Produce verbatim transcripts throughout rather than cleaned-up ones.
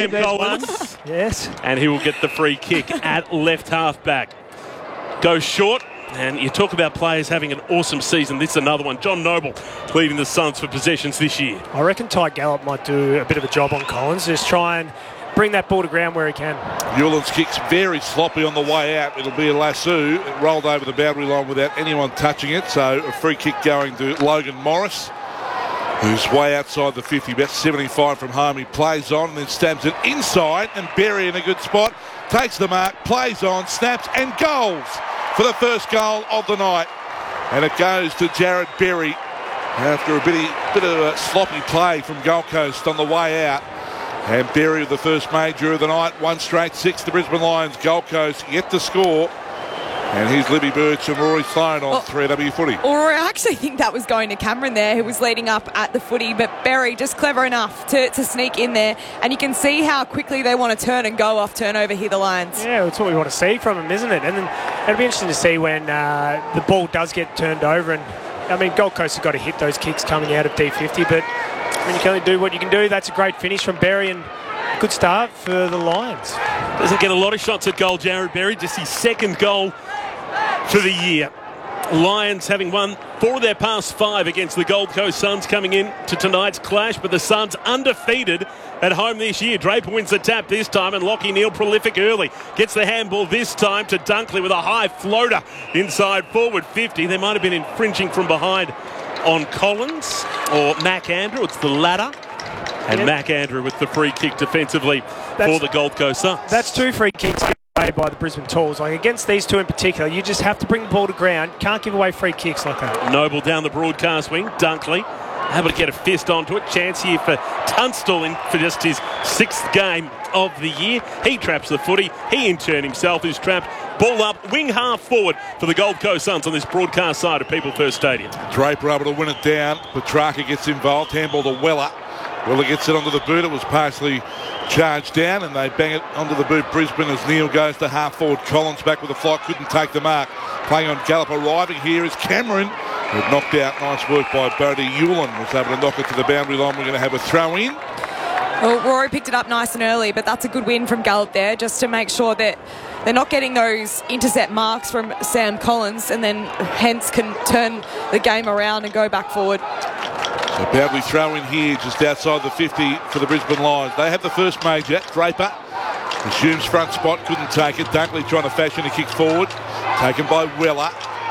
Sam Collins. Yes. And he will get the free kick at left half-back. Goes short. And you talk about players having an awesome season. This is another one. John Noble leading the Suns for possessions this year. I reckon Ty Gallup might do a bit of a job on Collins. Just try and bring that ball to ground where he can. Newland's kick's very sloppy on the way out. It'll be a lasso. It rolled over the boundary line without anyone touching it. So a free kick going to Logan Morris, who's way outside the fifty, about seventy-five from home. He plays on and then stabs it inside, and Berry in a good spot. Takes the mark, plays on, snaps and goals for the first goal of the night. And it goes to Jared Berry after a bit, bit of a sloppy play from Gold Coast on the way out. And Berry with the first major of the night, one straight six. The Brisbane Lions, Gold Coast yet to score. And here's Libby Birch and Rory Sloan on well, three W footy. Or I actually think that was going to Cameron there, who was leading up at the footy, but Berry just clever enough to, to sneak in there, and you can see how quickly they want to turn and go off turnover here, the Lions. Yeah, that's what we want to see from them, isn't it? And then it'll be interesting to see when uh, the ball does get turned over. And I mean, Gold Coast have got to hit those kicks coming out of D fifty, but when you can only do what you can do, that's a great finish from Berry and a good start for the Lions. Doesn't get a lot of shots at goal, Jared Berry, just his second goal for the year. Lions having won four of their past five against the Gold Coast Suns coming in to tonight's clash, but the Suns undefeated at home this year. Draper wins the tap this time, and Lachie Neale prolific early. Gets the handball this time to Dunkley with a high floater inside forward fifty. They might have been infringing from behind on Collins or Mac Andrew. It's the latter. And yep. Mac Andrew with the free kick defensively that's, for the Gold Coast Suns. That's two free kicks by the Brisbane Tools. Like against these two in particular, you just have to bring the ball to ground. Can't give away free kicks like that. Noble down the broadcast wing. Dunkley able to get a fist onto it. Chance here for Tunstall in for just his sixth game of the year. He traps the footy. He in turn himself is trapped. Ball up, wing half forward for the Gold Coast Suns on this broadcast side of People First Stadium. Draper able to win it down. Petrarca gets involved. Handball to Weller. Weller gets it onto the boot. It was partially charged down, and they bang it onto the boot. Brisbane as Neale goes to half forward. Collins back with a flight, couldn't take the mark. Playing on Gallup. Arriving here is Cameron, who knocked out. Nice work by Bodie Hewlin. Was able to knock it to the boundary line. We're going to have a throw in. Well, Rory picked it up nice and early, but that's a good win from Gallup there, just to make sure that they're not getting those intercept marks from Sam Collins, and then hence can turn the game around and go back forward. So Bowley throw in here just outside the fifty for the Brisbane Lions. They have the first major. Draper assumes front spot, couldn't take it. Dunkley trying to fashion a kick forward. Taken by Weller.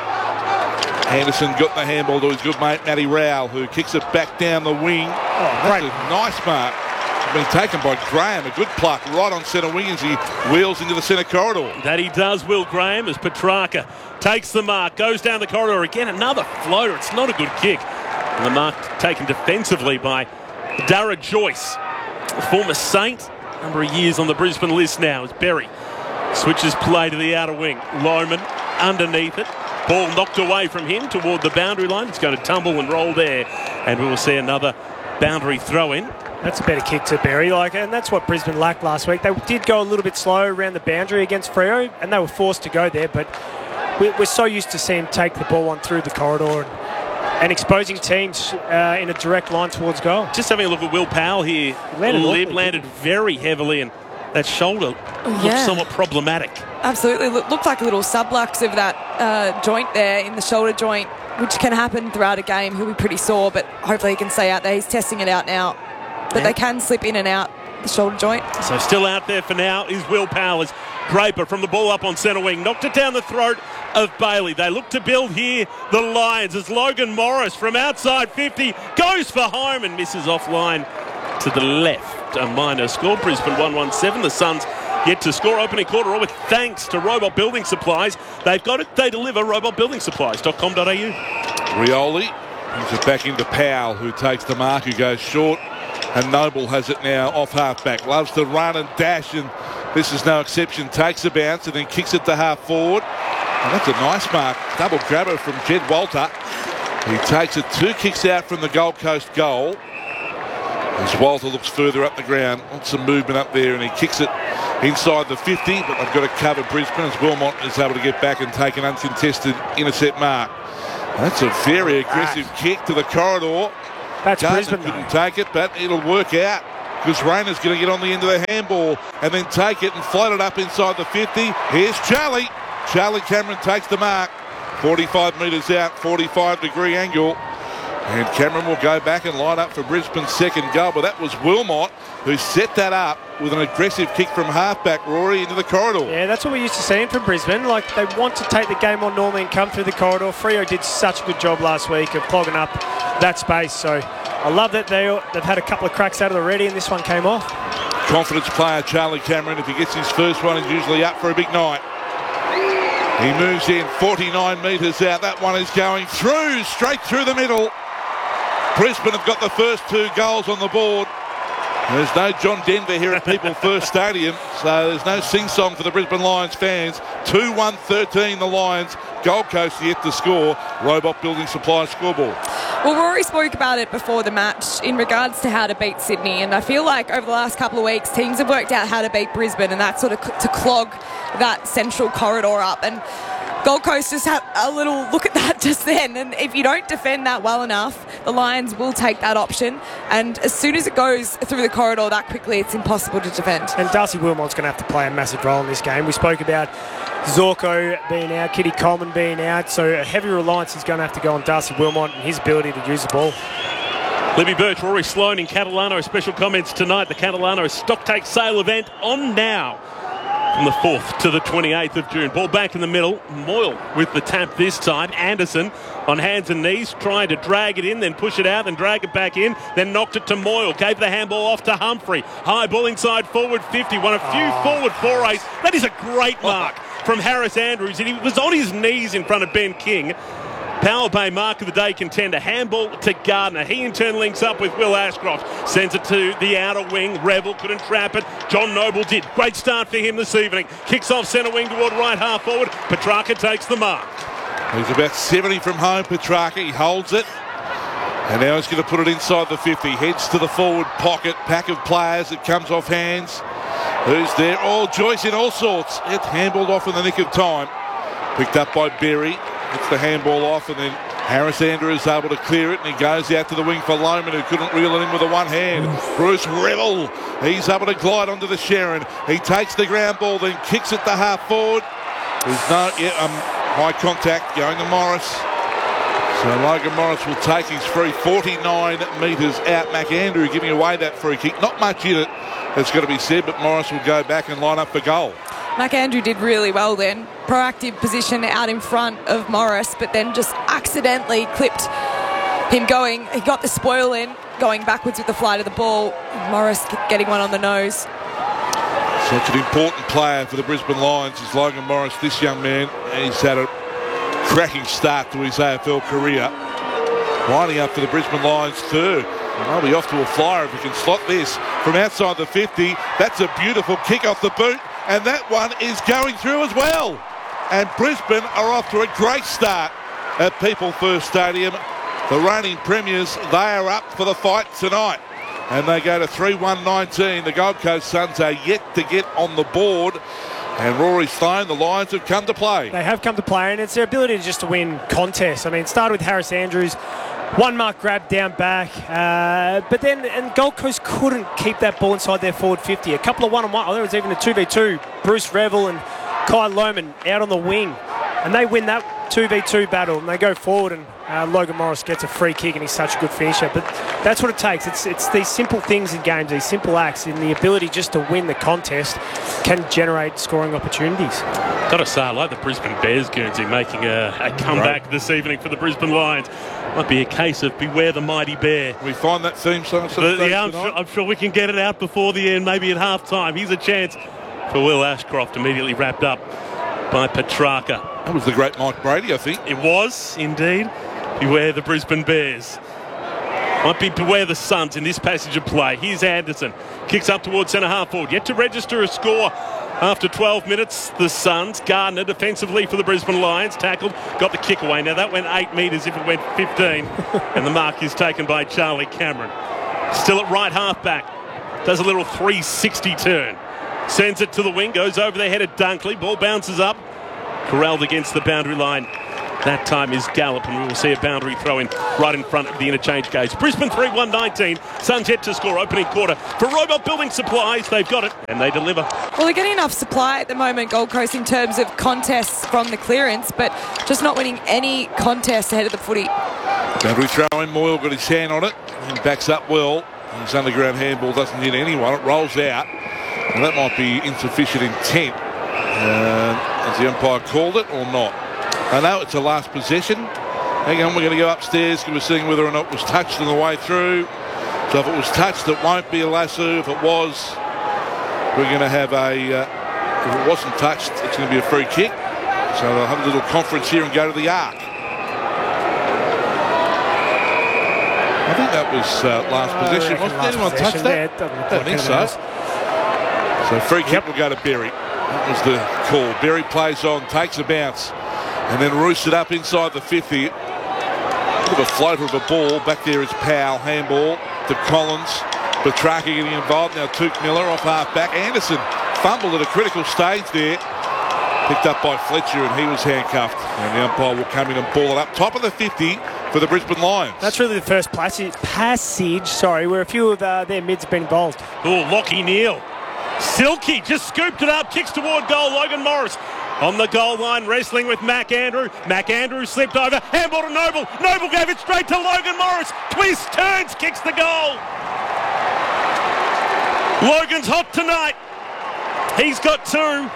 Anderson got the handball to his good mate Matty Rowell, who kicks it back down the wing. Oh, that's a nice mark. Been taken by Graham. A good pluck right on centre wing as he wheels into the centre corridor. That he does, Will Graham, as Petrarca takes the mark, goes down the corridor again. Another floater. It's not a good kick. And the mark taken defensively by Dara Joyce, a former Saint, number of years on the Brisbane list now, as Berry switches play to the outer wing. Lohman underneath it. Ball knocked away from him toward the boundary line. It's going to tumble and roll there, and we will see another boundary throw in. That's a better kick to Berry, like, and that's what Brisbane lacked last week. They did go a little bit slow around the boundary against Freo, and they were forced to go there, but we're so used to seeing him take the ball on through the corridor and and exposing teams uh, in a direct line towards goal. Just having a look at Will Powell here. Landed, Lib landed very heavily, and that shoulder Oh, looks yeah. somewhat problematic. Absolutely. Look, looked like a little sublux of that uh, joint there in the shoulder joint, which can happen throughout a game. He'll be pretty sore, but hopefully he can stay out there. He's testing it out now. But yeah. they can slip in and out the shoulder joint. So still out there for now is Will Powell as Draper from the ball up on centre wing. Knocked it down the throat of Bailey. They look to build here, the Lions, as Logan Morris from outside fifty goes for home and misses offline to the left. A minor score. Brisbane one one seven. The Suns yet to score. Opening quarter with thanks to Robot Building Supplies. They've got it. They deliver. robot building supplies dot com dot a u. Rioli brings it back into Powell, who takes the mark, who goes short. And Noble has it now off half-back. Loves to run and dash, and this is no exception. Takes a bounce and then kicks it to half forward. And that's a nice mark. Double grabber from Jed Walter. He takes it two kicks out from the Gold Coast goal. As Walter looks further up the ground, wants some movement up there, and he kicks it inside the fifty, but they've got to cover Brisbane as Wilmot is able to get back and take an uncontested intercept mark. That's a very aggressive ah. kick to the corridor. That's Gardner Brisbane. Couldn't take it, but it'll work out. because Rayner's going to get on the end of the handball and then take it and float it up inside the fifty. Here's Charlie. Charlie Cameron takes the mark. forty-five metres out, forty-five degree angle. And Cameron will go back and line up for Brisbane's second goal. But that was Wilmot who set that up with an aggressive kick from halfback Rory into the corridor. Yeah, that's what we're used to seeing from Brisbane. Like, they want to take the game on normally and come through the corridor. Freo did such a good job last week of clogging up that space. So I love that they, they've had a couple of cracks out of the ready and this one came off. Confidence player Charlie Cameron. If he gets his first one, he's usually up for a big night. He moves in forty-nine metres out. That one is going through, straight through the middle. Brisbane have got the first two goals on the board. There's no John Denver here at People First Stadium, so there's no sing-song for the Brisbane Lions fans. two one thirteen the Lions. Gold Coast yet to score. Robot Building Supply scoreboard. Well, Rory spoke about it before the match in regards to how to beat Sydney, and I feel like over the last couple of weeks teams have worked out how to beat Brisbane, and that's sort of to clog that central corridor up. And Gold Coast just had a little look at that just then, and if you don't defend that well enough, the Lions will take that option, and as soon as it goes through the corridor that quickly, it's impossible to defend. And Darcy Wilmot's going to have to play a massive role in this game. We spoke about Zorko being out, Kitty Coleman being out, so a heavy reliance is going to have to go on Darcy Wilmot and his ability to use the ball. Libby Birch, Rory Sloane in Catalano special comments tonight. The Catalano stock take sale event on now. From the fourth to the twenty-eighth of June. Ball back in the middle. Moyle with the tap this time. Anderson on hands and knees, trying to drag it in, then push it out, then drag it back in, then knocked it to Moyle. Gave the handball off to Humphrey. High ball inside forward fifty. Won a few oh. forward forays. That is a great mark from Harris Andrews. And he was on his knees in front of Ben King. Power Bay mark of the day contender. Handball to Gardner. He in turn links up with Will Ashcroft. Sends it to the outer wing. Revel couldn't trap it. John Noble did. Great start for him this evening. Kicks off centre wing toward right half forward. Petrarca takes the mark. He's about seventy from home, Petrarca. He holds it. And now he's going to put it inside the fifty. Heads to the forward pocket. Pack of players. It comes off hands. Who's there? Oh, Joyce in all sorts. It's handballed off in the nick of time. Picked up by Berry. Gets the handball off, and then Harris Andrews is able to clear it, and he goes out to the wing for Lohman, who couldn't reel it in with a one hand. Bruce Revel, he's able to glide onto the Sharon. He takes the ground ball, then kicks it to half forward. There's no yeah, um, high contact going to Morris. So Logan Morris will take his free forty-nine metres out. McAndrew giving away that free kick. Not much in it, it's got to be said, but Morris will go back and line up for goal. McAndrew did really well then. Proactive position out in front of Morris, but then just accidentally clipped him going. He got the spoil in, going backwards with the flight of the ball. Morris getting one on the nose. Such an important player for the Brisbane Lions is Logan Morris. This young man, he's had a cracking start to his A F L career. Lining up for the Brisbane Lions third. I'll be off to a flyer if we can slot this from outside the fifty. That's a beautiful kick off the boot. And that one is going through as well. And Brisbane are off to a great start at People First Stadium. The reigning premiers, they are up for the fight tonight. And they go to three one nineteen. The Gold Coast Suns are yet to get on the board. And Rory Sloane, the Lions have come to play. They have come to play, and it's their ability just to win contests. I mean, it started with Harris Andrews. One mark grab down back, uh, but then and Gold Coast couldn't keep that ball inside their forward fifty. A couple of one-on-one, oh, there was even a two v two. Bruce Revel and Kai Lohman out on the wing, and they win that two v two battle, and they go forward, and uh, Logan Morris gets a free kick, and he's such a good finisher. But that's what it takes. It's it's these simple things in games, these simple acts, and the ability just to win the contest can generate scoring opportunities. Got to say, I like the Brisbane Bears, Guernsey, making a, a comeback right this evening for the Brisbane Lions. Might be a case of beware the mighty bear. We find that theme song. Yeah, I'm sure, I'm sure we can get it out before the end, maybe at half time. Here's a chance for Will Ashcroft, immediately wrapped up by Petrarca. That was the great Mike Brady, I think. It was, indeed. Beware the Brisbane Bears. Might be beware the Suns in this passage of play. Here's Anderson. Kicks up towards centre half forward. Yet to register a score after twelve minutes. The Suns. Gardner defensively for the Brisbane Lions. Tackled. Got the kick away. Now that went eight metres if it went fifteen. And the mark is taken by Charlie Cameron. Still at right half back. Does a little three sixty turn. Sends it to the wing. Goes over the head of Dunkley. Ball bounces up. Corralled against the boundary line That time is Gallop, and we will see a boundary throw in right in front of the interchange gauge. Brisbane three one nineteen. Suns yet to score opening quarter. For Robot Building Supplies, they've got it, and they deliver. Well, they're getting enough supply at the moment, Gold Coast, in terms of contests from the clearance, but just not winning any contests ahead of the footy. Boundary throw in. Moyle got his hand on it and backs up well. His underground handball doesn't hit anyone. It rolls out. And that might be insufficient intent. Uh, has the umpire called it or not? I know it's a last possession. Hang on, we're going to go upstairs because we're seeing whether or not it was touched on the way through. So if it was touched, it won't be a lasso. If it was, we're going to have a... Uh, if it wasn't touched, it's going to be a free kick. So they'll have a little conference here and go to the arc. I think that was uh, last Uh, possession. I reckon Wasn't last anyone touched possession. that? Yeah, it doesn't look I don't like think anyone so. else. So free kick Yep. will go to Berry. That was the call. Berry plays on, takes a bounce, and then roosts it up inside the fifty. Bit of a floater of a ball. Back there is Powell. Handball to Collins. Petrarca getting involved. Now Tuke Miller off half back. Anderson fumbled at a critical stage there. Picked up by Fletcher, and he was handcuffed. And the umpire will come in and ball it up. Top of the fifty for the Brisbane Lions. That's really the first passage, passage sorry, where a few of uh, their mids have been involved. Oh, Lockie Neal. Silky just scooped it up, kicks toward goal. Logan Morris on the goal line, wrestling with Mac Andrew. Mac Andrew slipped over, handball to Noble. Noble gave it straight to Logan Morris. Twist, turns, kicks the goal. Logan's hot tonight. He's got two.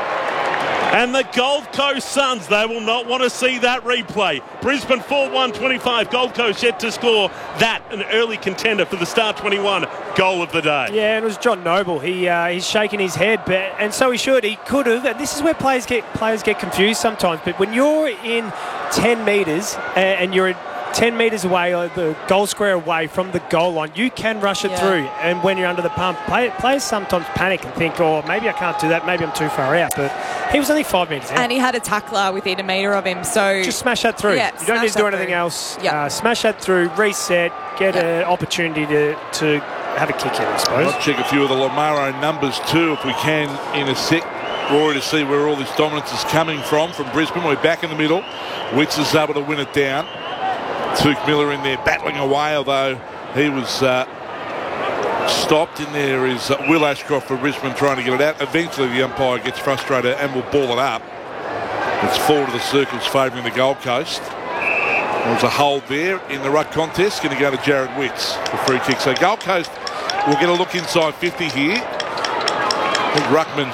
And the Gold Coast Suns, they will not want to see that replay. Brisbane four one twenty-five. Gold Coast yet to score that, an early contender for the Star twenty-one goal of the day. Yeah, and it was John Noble. He uh, he's shaking his head, but and so he should. He could have. And this is where players get players get confused sometimes. But when you're in ten metres and you're ten metres away, or the goal square away from the goal line, you can rush it Yeah. through. And when you're under the pump, play, players sometimes panic and think, oh, maybe I can't do that. Maybe I'm too far out. But he was only five metres out. And he had a tackler within a metre of him, so... Just smash that through. Yeah, you don't need to smash do that anything through. else. Yeah. Uh, smash that through, reset, get Yeah. an opportunity to, to have a kick in, I suppose. I'll check a few of the Lamaro numbers too, if we can, in a sec, Rory, to see where all this dominance is coming from. From Brisbane, we're back in the middle. Witts is able to win it down. Tuke Miller in there battling away, although he was uh, stopped. In there is uh, Will Ashcroft for Brisbane trying to get it out. Eventually the umpire gets frustrated and will ball it up. It's four to the circles favouring the Gold Coast. There was a hold there in the ruck contest. Going to go to Jared Witts for free kick. So Gold Coast will get a look inside fifty here. I think Ruckman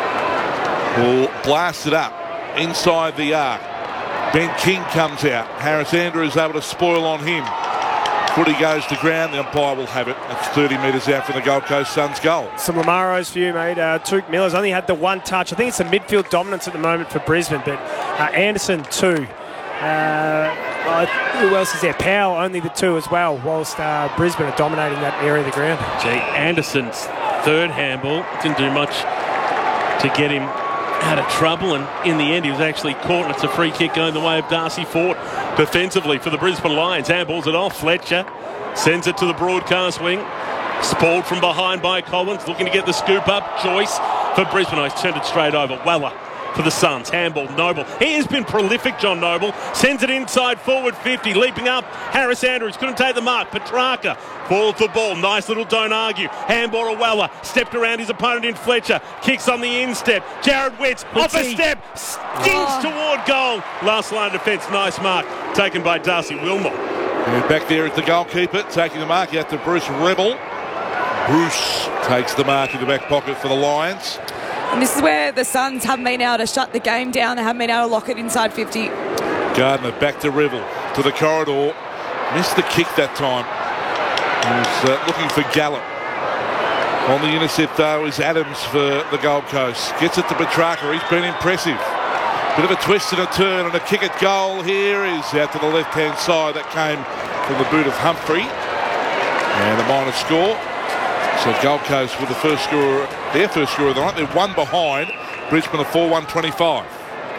will blast it up inside the arc. Ben King comes out. Harris Andrews is able to spoil on him. Footy goes to ground. The umpire will have it. That's thirty metres out from the Gold Coast Suns goal. Some Lamaros for you, mate. Uh, Tuke Miller's only had the one touch. I think it's the midfield dominance at the moment for Brisbane, but uh, Anderson, two. Uh, well, who else is there? Powell, only the two as well, whilst uh, Brisbane are dominating that area of the ground. Gee, Anderson's third handball didn't do much to get him out of trouble, and in the end he was actually caught, and it's a free kick going the way of Darcy Fort defensively for the Brisbane Lions. Handballs it off. Fletcher sends it to the broadcast wing. Spoiled from behind by Collins, looking to get the scoop up. Joyce for Brisbane. I turned it straight over. Weller for the Suns. Handball, Noble. He has been prolific, John Noble. Sends it inside, forward fifty. Leaping up, Harris Andrews. Couldn't take the mark. Petrarca falls the ball. Nice little don't argue. Handball to Weller. Stepped around his opponent in Fletcher. Kicks on the instep. Jared Witts off a step. Stinks Oh. toward goal. Last line of defence. Nice mark. Taken by Darcy Wilmot. And back there is the goalkeeper taking the mark out to Bruce Rebel. Bruce takes the mark in the back pocket for the Lions. And this is where the Suns haven't been able to shut the game down. They haven't been able to lock it inside fifty. Gardner back to Revel, to the corridor. Missed the kick that time. He was uh, looking for Gallop. On the intercept though is Adams for the Gold Coast. Gets it to Petrarca. He's been impressive. Bit of a twist and a turn, and a kick at goal here is out to the left-hand side. That came from the boot of Humphrey. And a minor score. So Gold Coast with the first score, their first score of the night. They're one behind. Brisbane a four one twenty-five.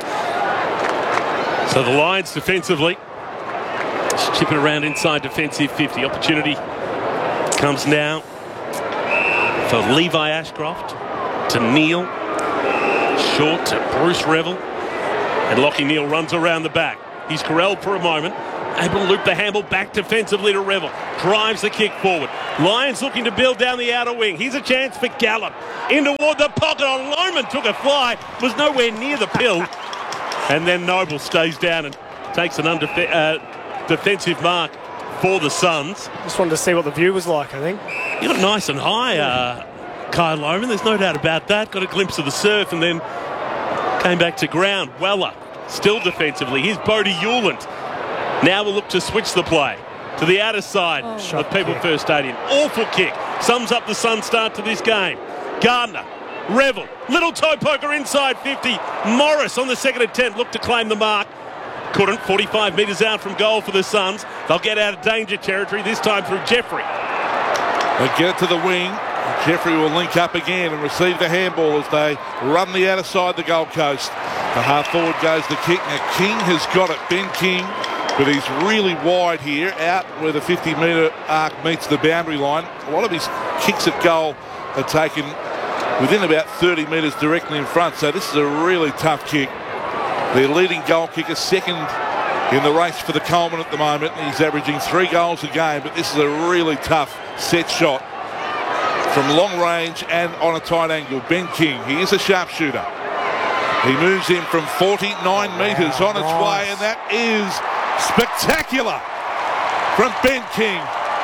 So the Lions defensively just chip it around inside defensive fifty. Opportunity comes now for Levi Ashcroft to Neal. Short to Bruce Revel. And Lockie Neal runs around the back. He's corralled for a moment. Able to loop the handle back defensively to Revel. Drives the kick forward. Lions looking to build down the outer wing. Here's a chance for Gallup. In toward the pocket on Loman. Took a fly. Was nowhere near the pill. And then Noble stays down and takes an undefe- uh, defensive mark for the Suns. Just wanted to see what the view was like, I think. You got nice and high, uh, Kyle Loman. There's no doubt about that. Got a glimpse of the surf and then came back to ground. Weller still defensively. Here's Bodie Hewland. Now we'll look to switch the play to the outer side oh. of People First Stadium. Awful kick. Sums up the Sun start to this game. Gardner, Revel, little toe poker inside fifty. Morris on the second attempt looked to claim the mark. Couldn't. forty-five metres out from goal for the Suns. They'll get out of danger territory, this time through Jeffrey. They get it to the wing. Jeffrey will link up again and receive the handball as they run the outer side of the Gold Coast. The half forward goes the kick. Now King has got it. Ben King. But he's really wide here, out where the fifty metre arc meets the boundary line. A lot of his kicks at goal are taken within about thirty metres directly in front. So this is a really tough kick. Their leading goal kicker, second in the race for the Coleman at the moment. He's averaging three goals a game, but this is a really tough set shot from long range and on a tight angle. Ben King, he is a sharpshooter. He moves in from forty-nine metres on its nice. way, and that is spectacular from Ben King.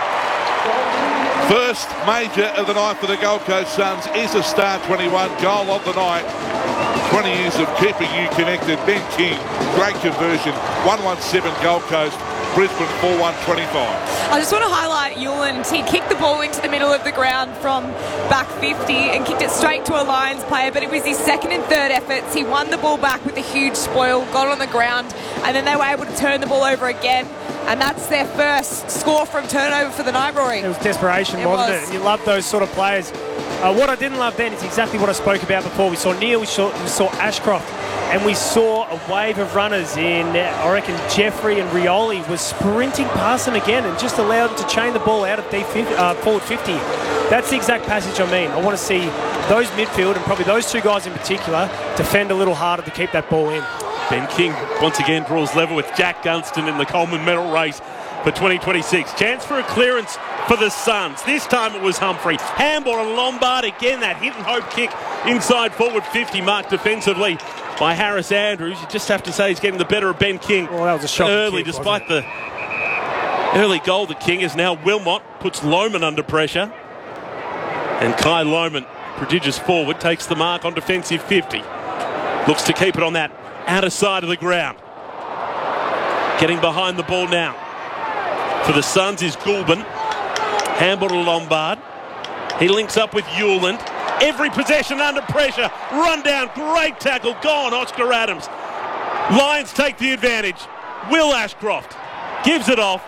First major of the night for the Gold Coast Suns is a star twenty-one goal of the night. twenty years of keeping you connected. Ben King, great conversion. one one seven Gold Coast, Brisbane four one twenty-five. I just want to highlight Hewland. He kicked the ball into the middle of the ground from back fifty and kicked it straight to a Lions player, but it was his second and third efforts. He won the ball back with a huge spoil, got on the ground, and then they were able to turn the ball over again. And that's their first score from turnover for the night, Rory. It was desperation, It wasn't was. it? And you love those sort of players. Uh, what I didn't love then is exactly what I spoke about before. We saw Neil, we saw, we saw Ashcroft, and we saw a wave of runners in, I reckon, Jeffrey and Rioli was sprinting past them again and just allowed them to chain the ball out of deep fifty, uh, forward fifty. That's the exact passage I mean. I want to see those midfield, and probably those two guys in particular, defend a little harder to keep that ball in. Ben King once again draws level with Jack Gunston in the Coleman medal race for twenty twenty-six. Chance for a clearance for the Suns. This time it was Humphrey. Handball on Lombard. Again, that hit and hope kick inside forward fifty, marked defensively by Harris Andrews. You just have to say he's getting the better of Ben King Well, that was a shocking early, kick, despite the early goal. The King is now Wilmot, puts Loman under pressure. And Kai Loman, prodigious forward, takes the mark on defensive fifty. Looks to keep it on that outer side of the ground. Getting behind the ball now for the Suns is Goulburn. Handball to Lombard. He links up with Hewland. Every possession under pressure. Run down. Great tackle. Gone, Oscar Adams. Lions take the advantage. Will Ashcroft gives it off.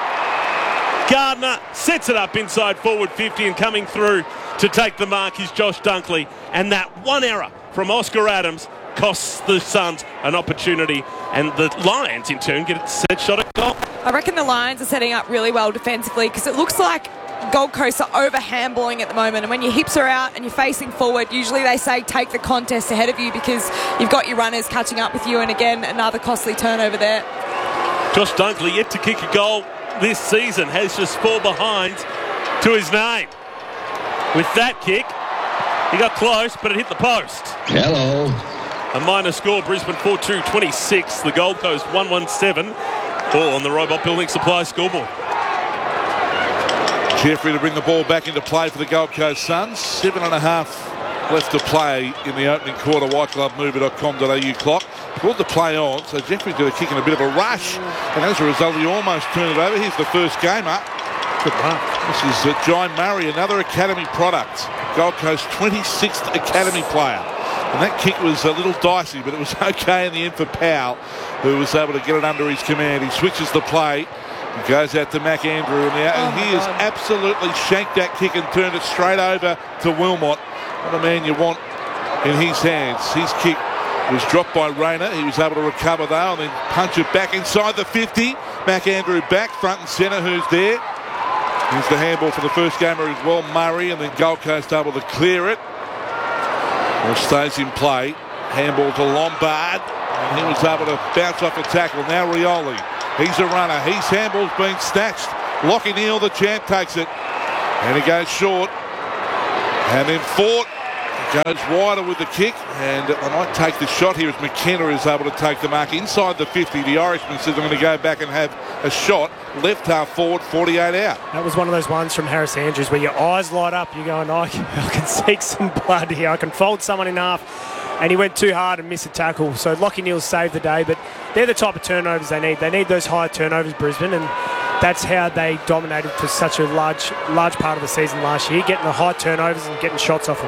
Gardner sets it up inside forward fifty, and coming through to take the mark is Josh Dunkley. And that one error from Oscar Adams costs the Suns an opportunity, and the Lions in turn get a set shot at goal. I reckon the Lions are setting up really well defensively, because it looks like Gold Coast are over handballing at the moment, and when your hips are out and you're facing forward, usually they say take the contest ahead of you because you've got your runners catching up with you, and again another costly turnover there. Josh Dunkley yet to kick a goal this season, has just four behind to his name. With that kick, he got close, but it hit the post. Hello. A minor score, Brisbane four two twenty-six, the Gold Coast one one seven. Ball on the Robot Building Supply scoreboard. Jeffrey to bring the ball back into play for the Gold Coast Suns. Seven and a half left to play in the opening quarter. white glove mover dot com dot a u clock. Pulled the play on, so Jeffrey's got a kick in a bit of a rush, and as a result he almost turned it over. Here's the first game up. Good mark. This is uh, John Murray, another Academy product. Gold Coast twenty-sixth Academy player. And that kick was a little dicey, but it was okay in the end for Powell, who was able to get it under his command. He switches the play. He goes out to Mac Andrew, and, the, and he has absolutely shanked that kick and turned it straight over to Wilmot. What a man you want in his hands. His kick was dropped by Rayner. He was able to recover though and then punch it back inside the fifty. Mac Andrew back, front and centre, who's there. Here's the handball for the first gamer as well, Murray, and then Gold Coast able to clear it. Well, stays in play. Handball to Lombard. And he was able to bounce off a tackle. Now Rioli. He's a runner. His handball's been snatched. Lachie Neale, the champ, takes it. And he goes short. And then Fort goes wider with the kick. And they might take the shot here as McKenna is able to take the mark inside the fifty. The Irishman says, I'm going to go back and have a shot. Left half forward, forty-eight out. That was one of those ones from Harris Andrews where your eyes light up. You're going, oh, I can seek some blood here. I can fold someone in half. And he went too hard and missed a tackle. So Lachie Neale saved the day. But they're the type of turnovers they need. They need those high turnovers, Brisbane. And that's how they dominated for such a large large part of the season last year, getting the high turnovers and getting shots off them.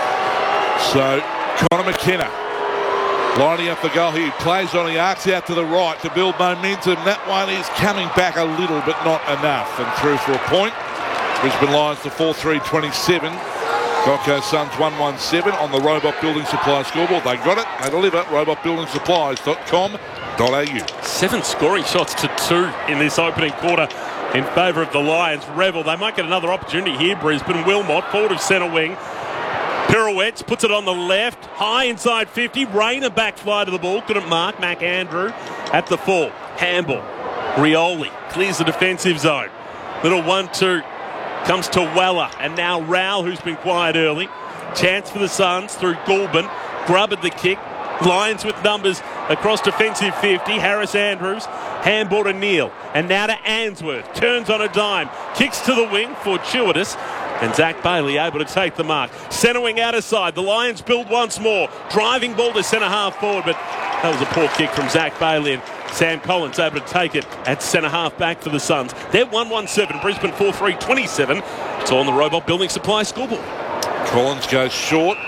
So Connor McKenna lining up the goal here. Plays on, he arcs out to the right to build momentum. That one is coming back a little, but not enough. And through for a point. Brisbane Lions to four three twenty-seven. Gold Coast Suns one one seven on the Robot Building Supply scoreboard. They got it. They deliver. robot building supplies dot com dot a u. Seven scoring shots to two in this opening quarter in favour of the Lions. Revel, they might get another opportunity here. Brisbane. Wilmot, forward of centre wing. Pirouettes, puts it on the left. High inside fifty. Rayner back fly to the ball. Couldn't mark. Mac Andrew at the full. Handball. Rioli clears the defensive zone. Little one two. Comes to Weller, and now Rowell, who's been quiet early. Chance for the Suns through Goulburn. Grubb at the kick. Lions with numbers across defensive fifty. Harris Andrews, handball to Neale, and now to Answorth. Turns on a dime, kicks to the wing, fortuitous, and Zach Bailey able to take the mark. Centre wing out of side. The Lions build once more. Driving ball to centre half forward, but that was a poor kick from Zach Bailey, and Sam Collins able to take it at centre half back for the Suns. They're one one seven. Brisbane four three twenty-seven. It's all on the Robot Building Supply scoreboard. Collins goes short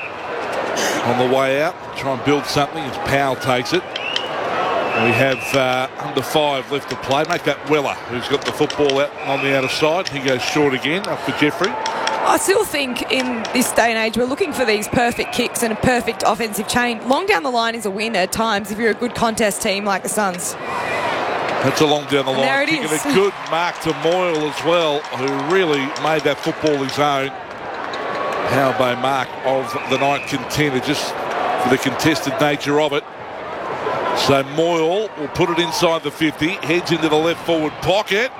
on the way out. Try and build something as Powell takes it. We have uh, under five left to play. Make that Weller, who's got the football out on the outer side. He goes short again up for Jeffrey. I still think in this day and age we're looking for these perfect kicks and a perfect offensive chain. Long down the line is a win at times if you're a good contest team like the Suns. That's a long down the And line there it kick, and is. a good mark to Moyle as well, who really made that football his own. How about mark of the night contender, just for the contested nature of it. So Moyle will put it inside the fifty, heads into the left forward pocket.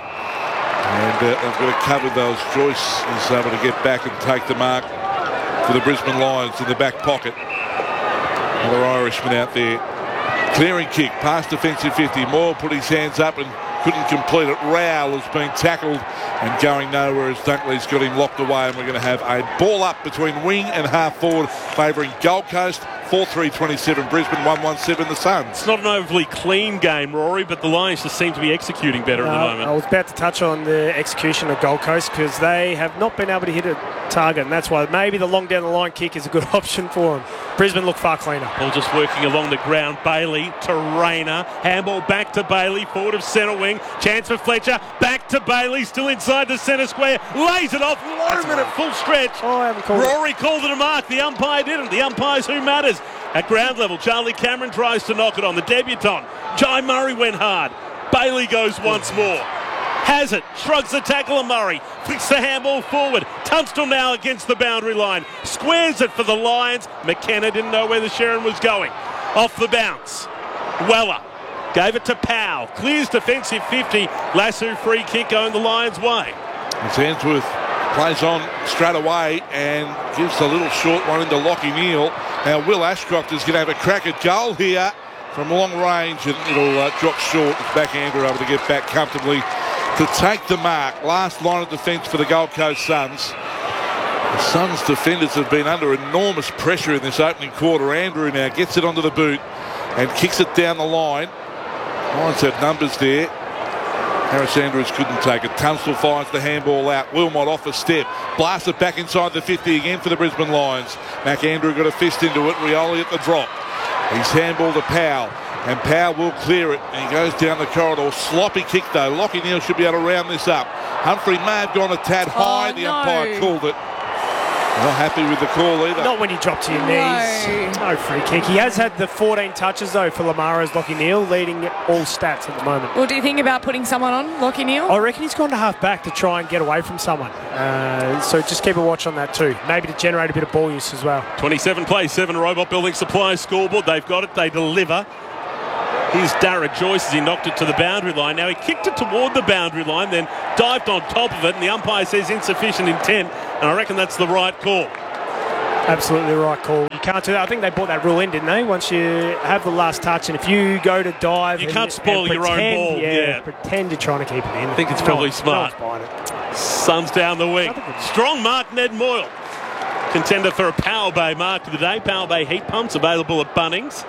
And uh, they've got to cover those. Joyce is able to get back and take the mark for the Brisbane Lions in the back pocket. Another Irishman out there. Clearing kick, past defensive fifty. Moyle put his hands up and couldn't complete it. Rowell has been tackled and going nowhere as Dunkley's got him locked away. And we're going to have a ball up between wing and half forward favouring Gold Coast. four three twenty-seven Brisbane, one one seven the Suns. It's not an overly clean game, Rory, but the Lions just seem to be executing better at the Uh, moment. I was about to touch on the execution of Gold Coast because they have not been able to hit a target, and that's why maybe the long down the line kick is a good option for them. Brisbane look far cleaner. Ball just working along the ground. Bailey to Rayner. Handball back to Bailey. Forward of centre wing. Chance for Fletcher. Back to Bailey. Still inside the centre square. Lays it off. Loman at full stretch. Oh, I haven't called it. Rory called it a mark. The umpire didn't. The umpire's who matters. At ground level, Charlie Cameron tries to knock it on. The debutant, Jai Murray, went hard. Bailey goes once more. Has it. Shrugs the tackle of Murray. Flicks the handball forward. Tunstall now against the boundary line. Squares it for the Lions. McKenna didn't know where the Sherrin was going. Off the bounce. Weller gave it to Powell. Clears defensive fifty. Lasso free kick going the Lions' way. It's Answorth plays on straight away and gives a little short one into Lachie Neale. Now Will Ashcroft is going to have a crack at goal here from long range, and it'll uh, drop short. It's back Andrew able to get back comfortably to take the mark. Last line of defence for the Gold Coast Suns. The Suns defenders have been under enormous pressure in this opening quarter. Andrew now gets it onto the boot and kicks it down the line. Lions had numbers there. Harris Andrews couldn't take it. Tunstall finds the handball out. Wilmot off a step. Blasts it back inside the fifty again for the Brisbane Lions. Mac Andrew got a fist into it. Rioli at the drop. He's handball to Powell. And Powell will clear it. And he goes down the corridor. Sloppy kick though. Lachie Neale should be able to round this up. Humphrey may have gone a tad high. Oh, the no. umpire called it. Not happy with the call either. Not when you drop to your No. knees. No free kick. He has had the fourteen touches though for Lamara's Lachie Neale, leading all stats at the moment. What do you think about putting someone on, Lachie Neale? I reckon he's gone to half back to try and get away from someone. Uh, so just keep a watch on that too. Maybe to generate a bit of ball use as well. twenty-seven play seven Robot Building Supply scoreboard. They've got it. They deliver. Here's Darragh Joyce as he knocked it to the boundary line. Now he kicked it toward the boundary line, then dived on top of it, and the umpire says insufficient intent, and I reckon that's the right call. Absolutely the right call. You can't do that. I think they brought that rule in, didn't they? Once you have the last touch, and if you go to dive... You and, can't spoil and your pretend, own ball. Yeah, Yeah. pretend you're trying to keep it in. I think it's No probably one- smart. No one's buying it. Suns down the wing. Strong mark, Ned Moyle. Contender for a Power Bay mark of the day. Power Bay heat pumps available at Bunnings.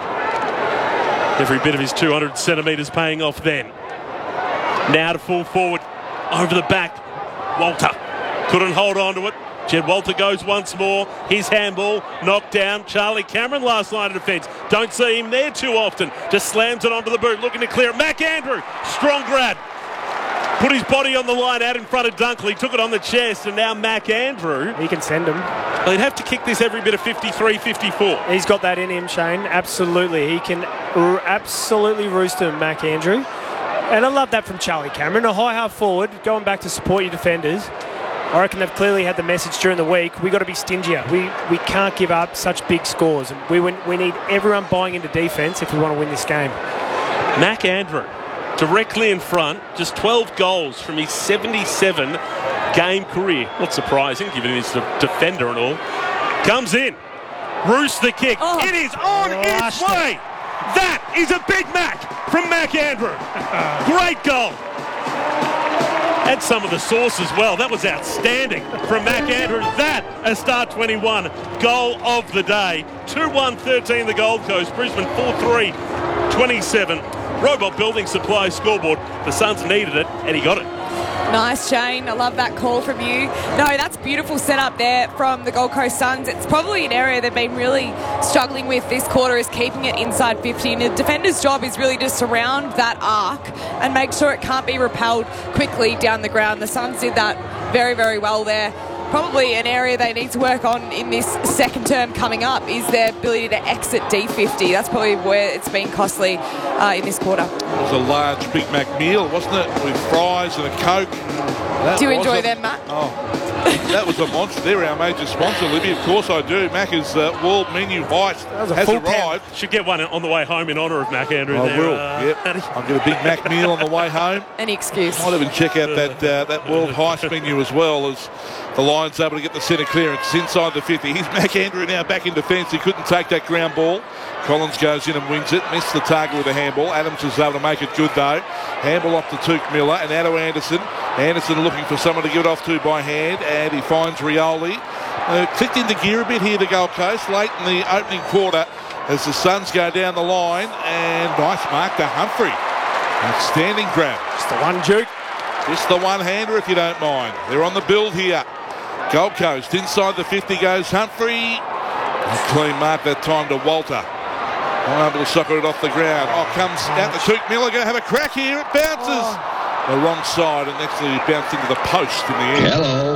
Every bit of his two hundred centimetres paying off then. Now to full forward. Over the back. Walter. Couldn't hold on to it. Jed Walter goes once more. His handball knocked down. Charlie Cameron, last line of defence. Don't see him there too often. Just slams it onto the boot. Looking to clear it. Mac Andrew. Strong grab. Put his body on the line out in front of Dunkley. Took it on the chest. And now Mac Andrew. He can send him. They'd have to kick this every bit of fifty-three fifty-four. He's got that in him, Shane. Absolutely. He can r- absolutely roost him, Mac Andrew. And I love that from Charlie Cameron. A high half forward, going back to support your defenders. I reckon they've clearly had the message during the week. We've got to be stingier. We we can't give up such big scores. And we we need everyone buying into defence if we want to win this game. Mac Andrew, directly in front, just twelve goals from his seventy-seven game career. Not surprising, given he's a defender and all. Comes in. Roost the kick. Oh. It is on its way. That is a Big Mac from Mac Andrew. Great goal. And some of the sauce as well. That was outstanding from Mac Andrew. That, a Star twenty-one goal of the day. two one thirteen the Gold Coast. Brisbane four three twenty-seven. Robot Building Supply scoreboard. The Suns needed it, and he got it. Nice, Shane. I love that call from you. No, that's beautiful setup there from the Gold Coast Suns. It's probably an area they've been really struggling with this quarter, is keeping it inside fifty. And the defender's job is really to surround that arc and make sure it can't be repelled quickly down the ground. The Suns did that very, very well there. Probably an area they need to work on in this second term coming up is their ability to exit D fifty. That's probably where it's been costly uh, in this quarter. It was a large Big Mac meal, wasn't it? With fries and a Coke. That Do you was enjoy a- them, Matt? Oh, that was a monster. They're our major sponsor, Libby. Of course I do. Macca's uh, world menu heist was a has full arrived. Should get one on the way home in honour of Mac Andrew I there. will. Uh, Yep. I'll get a Big Mac meal on the way home. Any excuse. Might even check out that uh, that world heist menu as well, as the Lions able to get the centre clearance. It's inside the fifty. Here's Mac Andrew now back in defence. He couldn't take that ground ball. Collins goes in and wins it. Missed the target with a handball. Adams is able to make it good though. Handball off to Tuke Miller and out to Anderson. Anderson looking for someone to give it off to by hand, and he finds Rioli. Uh, clicked into gear a bit here, the Gold Coast, late in the opening quarter as the Suns go down the line, and nice mark to Humphrey. Outstanding grab. Just the one juke. Just the one-hander if you don't mind. They're on the build here. Gold Coast inside the fifty goes Humphrey. A clean mark that time to Walter. Unable to socket it off the ground. Oh, comes out the Tuke Miller. Going to have a crack here. It bounces. Oh. The wrong side, and actually bounced into the post in the end. Hello.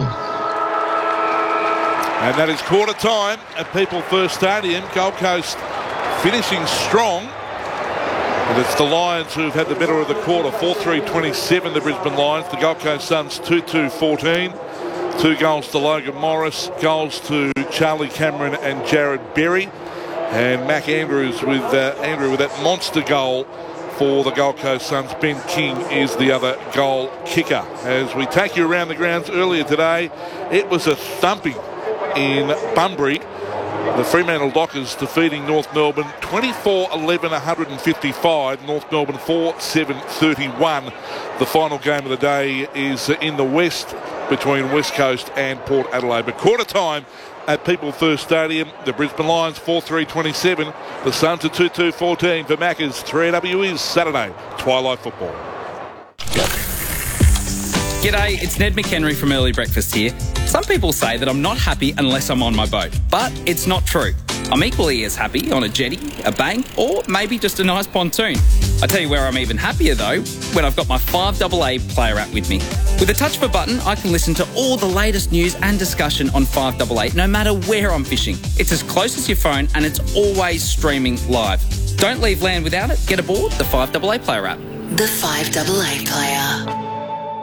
And that is quarter time at People First Stadium. Gold Coast finishing strong. And it's the Lions who've had the better of the quarter. four three twenty-seven, the Brisbane Lions. The Gold Coast Suns two two fourteen. Two goals to Logan Morris. Goals to Charlie Cameron and Jared Berry. And Mac Andrews with uh, Andrew with that monster goal for the Gold Coast Suns. Ben King is the other goal kicker. As we take you around the grounds earlier today, it was a thumping in Bunbury. The Fremantle Dockers defeating North Melbourne twenty-four eleven one fifty-five. North Melbourne four seven thirty-one. The final game of the day is in the West between West Coast and Port Adelaide. But quarter time at People First Stadium, the Brisbane Lions four three twenty-seven. The Suns are two two fourteen. For Macca's three A W is Saturday Twilight Football. G'day, it's Ned McHenry from Early Breakfast here. Some people say that I'm not happy unless I'm on my boat, but it's not true. I'm equally as happy on a jetty, a bank, or maybe just a nice pontoon. I tell you where I'm even happier though, when I've got my five A A player app with me. With a touch of a button, I can listen to all the latest news and discussion on five A A no matter where I'm fishing. It's as close as your phone and it's always streaming live. Don't leave land without it. Get aboard the five A A player app. The five A A player.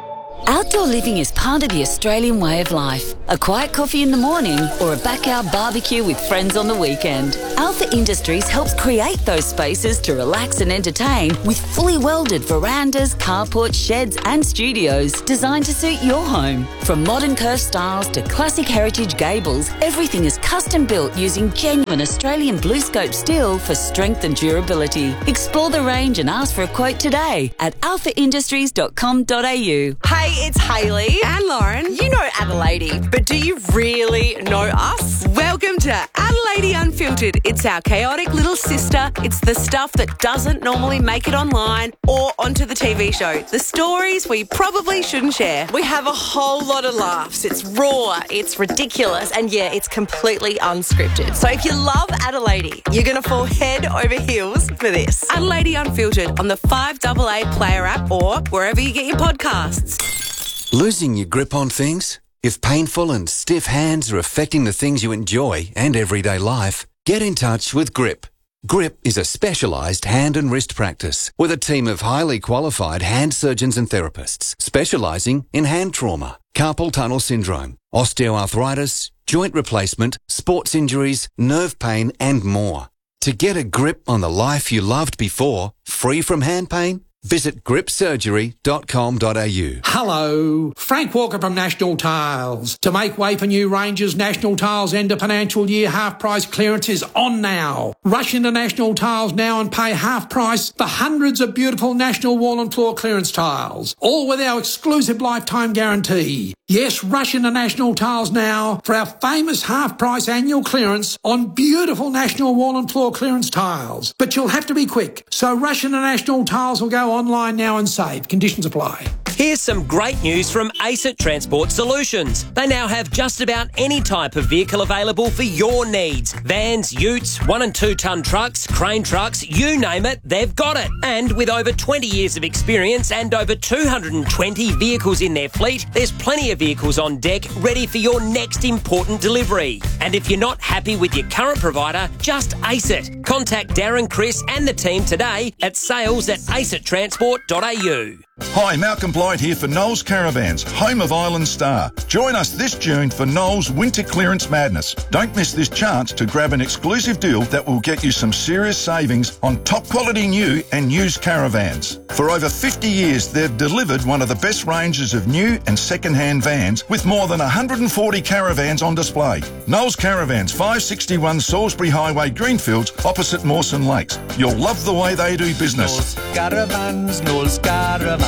Outdoor living is part of the Australian way of life. A quiet coffee in the morning or a backyard barbecue with friends on the weekend. Alpha Industries helps create those spaces to relax and entertain with fully welded verandas, carports, sheds and studios designed to suit your home. From modern curved styles to classic heritage gables, everything is custom built using genuine Australian blue scope steel for strength and durability. Explore the range and ask for a quote today at alpha industries dot com dot a u. Hey, it's Hayley and Lauren. You know Adelaide, but do you really know us? Welcome to Adelaide Unfiltered. It's our chaotic little sister. It's the stuff that doesn't normally make it online or onto the T V show. The stories we probably shouldn't share. We have a whole lot of laughs. It's raw, it's ridiculous, and yeah, it's completely unscripted. So if you love Adelaide, you're going to fall head over heels for this. Adelaide Unfiltered on the five A A Player app or wherever you get your podcasts. Losing your grip on things? If painful and stiff hands are affecting the things you enjoy and everyday life, get in touch with Grip. Grip is a specialised hand and wrist practice with a team of highly qualified hand surgeons and therapists specialising in hand trauma, carpal tunnel syndrome, osteoarthritis, joint replacement, sports injuries, nerve pain and more. To get a grip on the life you loved before, free from hand pain, visit grip surgery dot com dot a u. Hello, Frank Walker from National Tiles. To make way for new ranges, National Tiles end of financial year half price clearance is on now. Rush into National Tiles now and pay half price for hundreds of beautiful National wall and floor clearance tiles, all with our exclusive lifetime guarantee. Yes, rush into National Tiles now for our famous half price annual clearance on beautiful National wall and floor clearance tiles. But you'll have to be quick, so rush into National Tiles or go online now and save. Conditions apply. Here's some great news from ACET Transport Solutions. They now have just about any type of vehicle available for your needs. Vans, utes, one and two tonne trucks, crane trucks, you name it, they've got it. And with over twenty years of experience and over two hundred twenty vehicles in their fleet, there's plenty of vehicles on deck ready for your next important delivery. And if you're not happy with your current provider, just ace it. Contact Darren, Chris and the team today at sales at acet transport dot a u. Hi, Malcolm Blight here for Knowles Caravans, home of Island Star. Join us this June for Knowles Winter Clearance Madness. Don't miss this chance to grab an exclusive deal that will get you some serious savings on top quality new and used caravans. For over fifty years, they've delivered one of the best ranges of new and second-hand vans with more than one hundred forty caravans on display. Knowles Caravans, five sixty-one Salisbury Highway, Greenfields, opposite Mawson Lakes. You'll love the way they do business. Knowles Caravans, Knowles Caravans.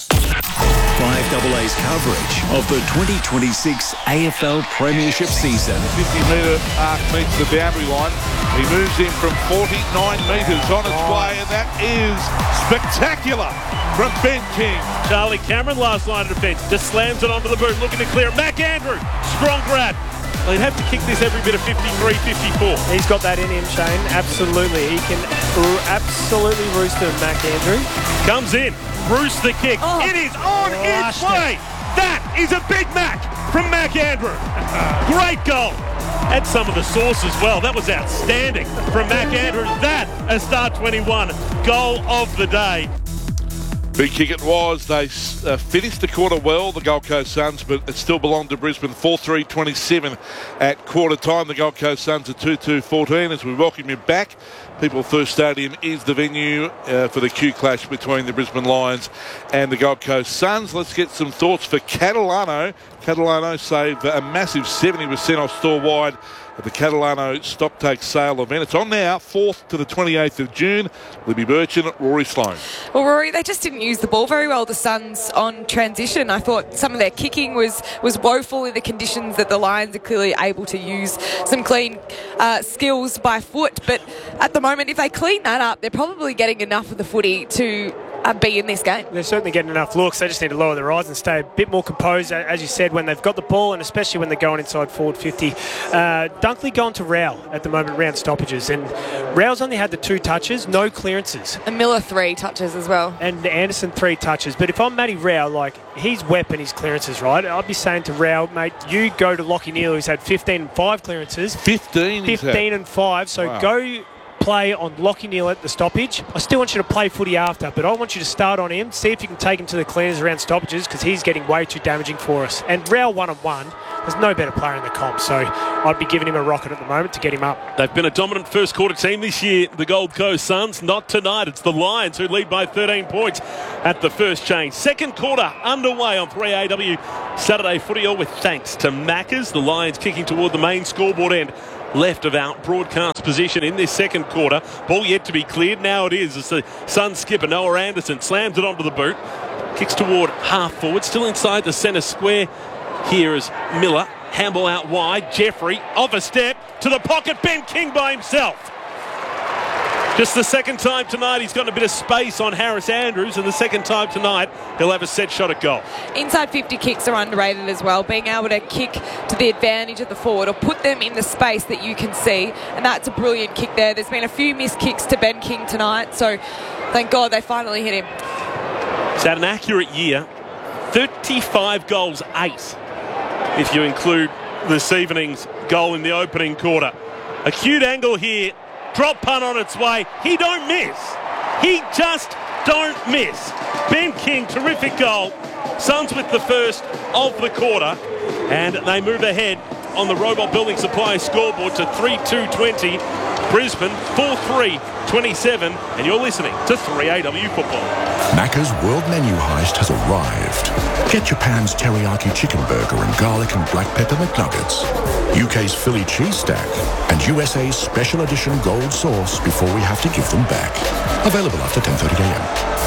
five A A's coverage of the twenty twenty-six A F L Premiership season. fifty metre arc meets the boundary line. He moves in from forty-nine metres on its way, and that is spectacular from Ben King. Charlie Cameron, last line of defence, just slams it onto the boot, looking to clear. Mac Andrew, strong grab. They'd have to kick this every bit of fifty-three fifty-four. He's got that in him, Shane. Absolutely. He can r- absolutely roost him, Mac Andrew. Comes in. Roost the kick. Oh. It is on its way. That is a Big Mac from Mac Andrew. Great goal. And some of the sauce as well. That was outstanding from Mac Andrew. That, a Star twenty-one goal of the day. Big kick it was. They uh, finished the quarter well, the Gold Coast Suns, but it still belonged to Brisbane. four three twenty-seven at quarter time. The Gold Coast Suns are two two fourteen as we welcome you back. People First Stadium is the venue uh, for the Q clash between the Brisbane Lions and the Gold Coast Suns. Let's get some thoughts for Catalano. Catalano saved a massive seventy percent off store wide at the Catalano Stop Take Sale event. It's on now, fourth to the twenty-eighth of June. Libby Burchin, Rory Sloane. Well, Rory, they just didn't use the ball very well, the Suns, on transition. I thought some of their kicking was, was woeful in the conditions that the Lions are clearly able to use some clean uh, skills by foot. But at the moment, if they clean that up, they're probably getting enough of the footy to uh, be in this game. They're certainly getting enough looks. They just need to lower their eyes and stay a bit more composed, as you said, when they've got the ball, and especially when they're going inside forward fifty. Uh, Dunkley going to Rowell at the moment, round stoppages, and Rowell's only had the two touches, no clearances. And Miller three touches as well. And Anderson three touches. But if I'm Matty Rowell, like, his weapon is clearances, right? I'd be saying to Rowell, mate, you go to Lachie Neale, who's had fifteen and five clearances. fifteen? fifteen and five, so wow. go play on Lockie Neal at the stoppage. I still want you to play footy after, but I want you to start on him, see if you can take him to the cleaners around stoppages, because he's getting way too damaging for us. And Rao one-on-one, there's no better player in the comp, so I'd be giving him a rocket at the moment to get him up. They've been a dominant first quarter team this year, the Gold Coast Suns. Not tonight. It's the Lions who lead by thirteen points at the first change. Second quarter underway on three A W Saturday Footy, all with thanks to Maccas. The Lions kicking toward the main scoreboard end left of our broadcast position in this second quarter. Ball yet to be cleared. Now it is as the Suns skipper Noah Anderson slams it onto the boot. Kicks toward half forward, still inside the centre square. Here is Miller. Handball out wide. Jeffrey off a step to the pocket. Ben King by himself. Just the second time tonight he's got a bit of space on Harris Andrews, and the second time tonight he'll have a set shot at goal. Inside fifty kicks are underrated as well. Being able to kick to the advantage of the forward or put them in the space that you can see, and that's a brilliant kick there. There's been a few missed kicks to Ben King tonight, so thank God they finally hit him. He's had an accurate year. thirty-five goals, eight, if you include this evening's goal in the opening quarter. Acute angle here. Drop punt on its way. He don't miss. He just don't miss. Ben King, terrific goal. Suns with the first of the quarter. And they move ahead on the Robot Building Supply scoreboard to three two twenty. Brisbane four three twenty-seven. And you're listening to three A W Football. Macca's World Menu Heist has arrived. Get Japan's teriyaki chicken burger and garlic and black pepper McNuggets, U K's Philly cheese stack, and U S A's special edition gold sauce before we have to give them back. Available after ten thirty a m.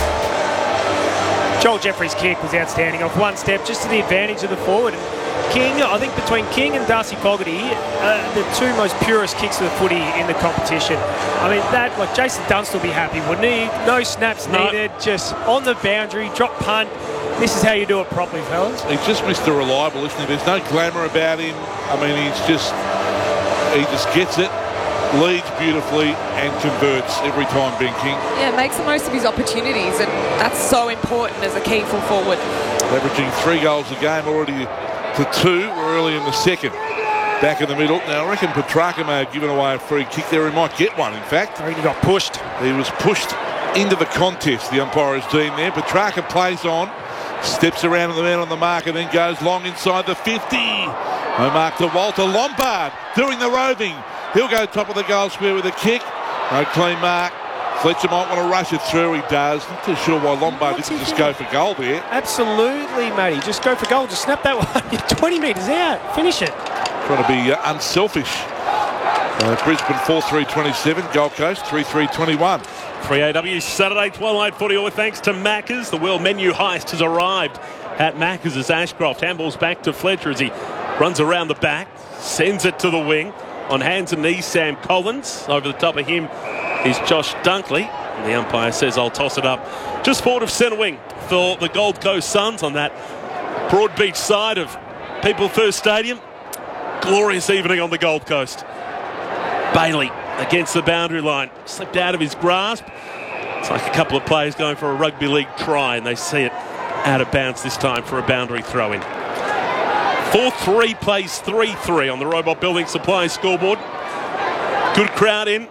Joel Jeffrey's kick was outstanding. Off one step, just to the advantage of the forward. King, I think between King and Darcy Fogarty, uh, the two most purest kicks of the footy in the competition. I mean, that, like, Jason Dunstall will be happy, wouldn't he? No snaps no. needed, just on the boundary, drop punt. This is how you do it properly, fellas. He's just Mister Reliable, isn't he? There's no glamour about him. I mean, he's just, he just gets it, leads beautifully, and converts every time, Ben King. Yeah, makes the most of his opportunities, and that's so important as a key full forward. Averaging three goals a game already to two. We're early in the second. Back in the middle. Now, I reckon Petrarca may have given away a free kick there. He might get one, in fact. I think he got pushed. He was pushed into the contest, the umpire has deemed there. Petrarca plays on, steps around to the man on the mark, and then goes long inside the fifty. No mark to Walter. Lombard doing the roving. He'll go top of the goal square with a kick. No clean mark. Fletcher might want to rush it through. He does. Not too sure why Lombard didn't just go for goal there. Absolutely, Matty. Just go for goal. Just snap that one. You're twenty metres out. Finish it. Trying to be uh, unselfish. Uh, Brisbane four three twenty-seven. Gold Coast three three twenty-one. three A W Saturday Twilight Footy, all thanks to Maccas. The World Menu Heist has arrived at Maccas as Ashcroft handballs back to Fletcher as he runs around the back, sends it to the wing. On hands and knees, Sam Collins. Over the top of him is Josh Dunkley. And the umpire says, I'll toss it up just forward of centre wing for the Gold Coast Suns on that Broadbeach side of People First Stadium. Glorious evening on the Gold Coast. Bailey against the boundary line. Slipped out of his grasp. It's like a couple of players going for a rugby league try, and they see it out of bounds this time for a boundary throw-in. four three plays three three on the Robot Building Supply scoreboard. Good crowd in.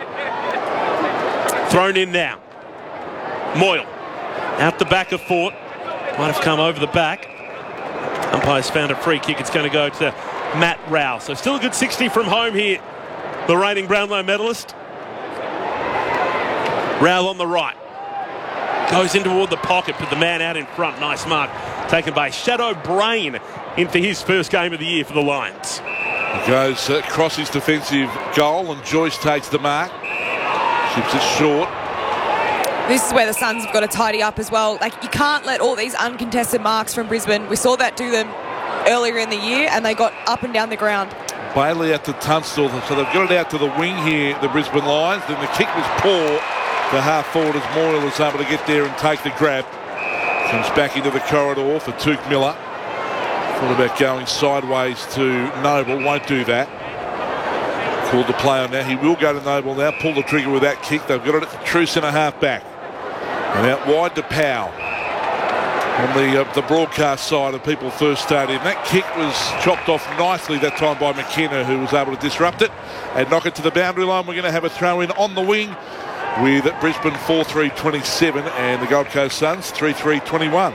Thrown in now. Moyle out the back of Fort. Might have come over the back. Umpire's found a free kick. It's going to go to Matt Rao. So still a good sixty from home here. The reigning Brownlow medalist. Rao on the right. Goes in toward the pocket, but the man out in front. Nice mark taken by Shadow Brain in for his first game of the year for the Lions. He goes uh, across his defensive goal, and Joyce takes the mark. Ships it short. This is where the Suns have got to tidy up as well. Like, you can't let all these uncontested marks from Brisbane. We saw that do them earlier in the year, and they got up and down the ground. Bailey out to Tunstall, so they've got it out to the wing here, the Brisbane Lions. Then the kick was poor to half forward as Moyle was able to get there and take the grab. Comes back into the corridor for Touk Miller. Thought about going sideways to Noble, won't do that. Called the play on now. He will go to Noble now, pull the trigger with that kick. They've got it at the true centre half back. And out wide to Powell. on the uh, the broadcast side of People First Stadium. That kick was chopped off nicely that time by McKenna, who was able to disrupt it and knock it to the boundary line. We're going to have a throw in on the wing with Brisbane four three twenty-seven and the Gold Coast Suns three three twenty-one.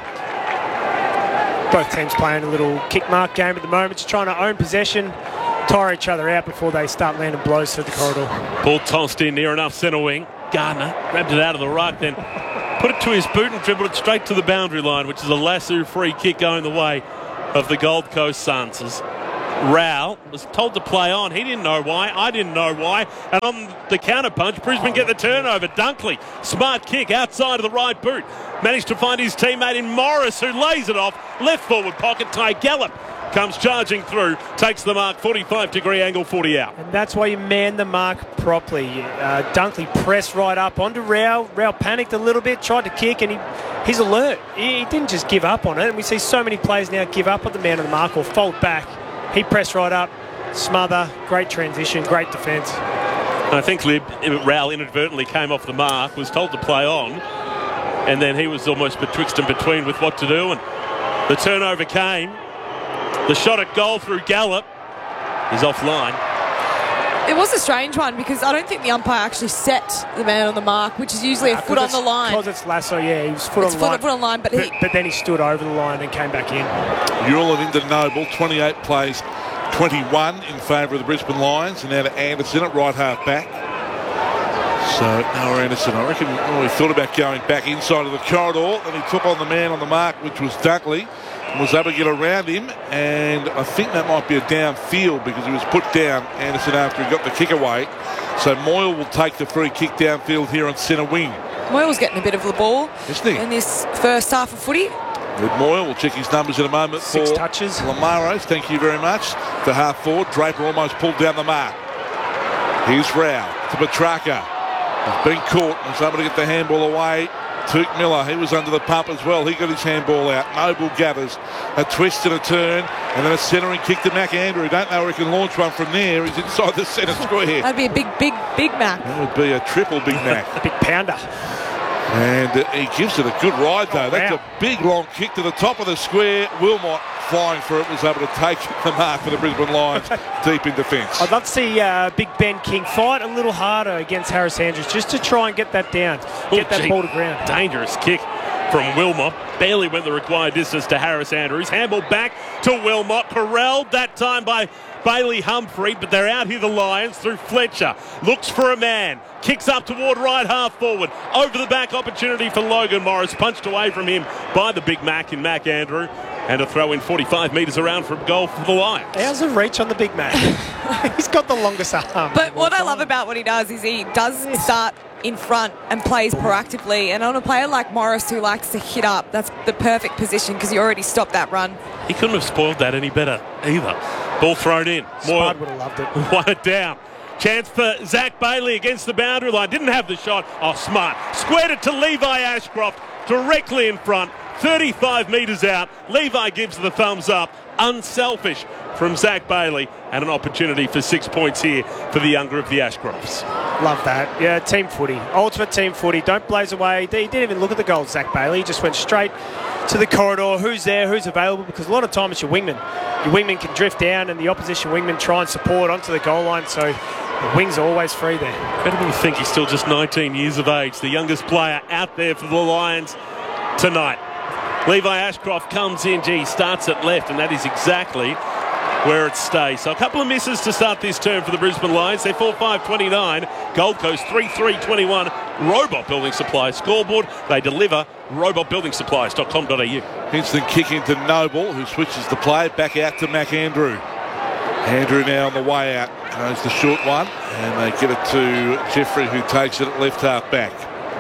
Both teams playing a little kick mark game at the moment, just trying to own possession, tire each other out before they start landing blows through the corridor. Ball tossed in near enough centre wing. Gardner grabbed it out of the ruck, then put it to his boot and dribbled it straight to the boundary line, which is a lasso free kick going the way of the Gold Coast Suns. As Rao was told to play on. He didn't know why. I didn't know why. And on the counter punch, Brisbane get the turnover. Dunkley, smart kick outside of the right boot. Managed to find his teammate in Morris, who lays it off. Left forward pocket. Ty Gallup comes charging through, takes the mark, forty-five degree angle, forty out. And that's why you man the mark properly. Uh, Dunkley pressed right up onto Rao. Rao panicked a little bit, tried to kick, and he, he's alert. He, he didn't just give up on it. And we see so many players now give up on the man of the mark or fold back. He pressed right up, smother, great transition, great defence. I think Lib, Rao inadvertently came off the mark, was told to play on, and then he was almost betwixt and between with what to do, and the turnover came. The shot at goal through Gallup is offline. It was a strange one because I don't think the umpire actually set the man on the mark, which is usually a uh, foot on the line. Because it's lasso, yeah, he was foot it's on the foot, line. Foot on the line, but, but, he, but then he stood over the line and came back in. Ewell into Noble, twenty-eight plays, twenty-one in favour of the Brisbane Lions, and now to Anderson at right half back. So Noah Anderson, I reckon, oh, he thought about going back inside of the corridor, and he took on the man on the mark, which was Dunkley. Was able to get around him, and I think that might be a downfield because he was put down, Anderson, after he got the kick away. So Moyle will take the free kick downfield here on centre wing. Moyle's getting a bit of the ball Isn't he? in this first half of footy. With Moyle, we'll check his numbers in a moment. Six for touches. Lamaros, thank you very much. The half forward, Draper almost pulled down the mark. Here's Rao to Petrarca. He's been caught, was able to get the handball away. Took Miller, he was under the pump as well. He got his handball out. Noble gathers a twist and a turn, and then a centering kick to Mac Andrew. Don't know where he can launch one from there. He's inside the centre square. That'd be a big, big, big Mac. That would be a triple Big Mac. A big pounder. And uh, he gives it a good ride, though. Oh, That's wow. a big, long kick to the top of the square. Wilmot, flying for it, was able to take the mark for the Brisbane Lions deep in defence. I'd love to see uh, Big Ben King fight a little harder against Harris Andrews just to try and get that down, get Ooh, that gee, ball to ground. Dangerous kick from Wilmot. Barely went the required distance to Harris Andrews. Handball back to Wilmot. Corralled that time by Bailey Humphrey, but they're out here, the Lions, through Fletcher. Looks for a man. Kicks up toward right half forward. Over the back opportunity for Logan Morris. Punched away from him by the Big Mac in Mac Andrew. And a throw in forty-five metres around from goal for the Lions. How's the reach on the Big Mac? He's got the longest arm. But what I love about what he does is he does start in front and plays proactively. And on a player like Morris who likes to hit up, that's the perfect position because he already stopped that run. He couldn't have spoiled that any better either. Ball thrown in. Moyle Spud would have loved it. won it down. Chance for Zach Bailey against the boundary line. Didn't have the shot. Oh, smart. Squared it to Levi Ashcroft directly in front. thirty-five metres out. Levi gives the thumbs up. Unselfish from Zach Bailey. And an opportunity for six points here for the younger of the Ashcrofts. Love that. Yeah, team footy. Ultimate team footy. Don't blaze away. He didn't even look at the goal, Zach Bailey. He just went straight to the corridor. Who's there? Who's available? Because a lot of time it's your wingman. Your wingman can drift down and the opposition wingman try and support onto the goal line. So the wings are always free there. Incredible to think he's still just nineteen years of age. The youngest player out there for the Lions tonight. Levi Ashcroft comes in. Gee, starts at left, and that is exactly where it stays. So a couple of misses to start this term for the Brisbane Lions. They're four five twenty-nine. Gold Coast three three twenty-one. Robot Building Supplies scoreboard. They deliver. robot building supplies dot com dot a u. Instant kick into Noble, who switches the play back out to Mac Andrew. Andrew now on the way out. Goes the short one, and they get it to Jeffrey, who takes it at left half back.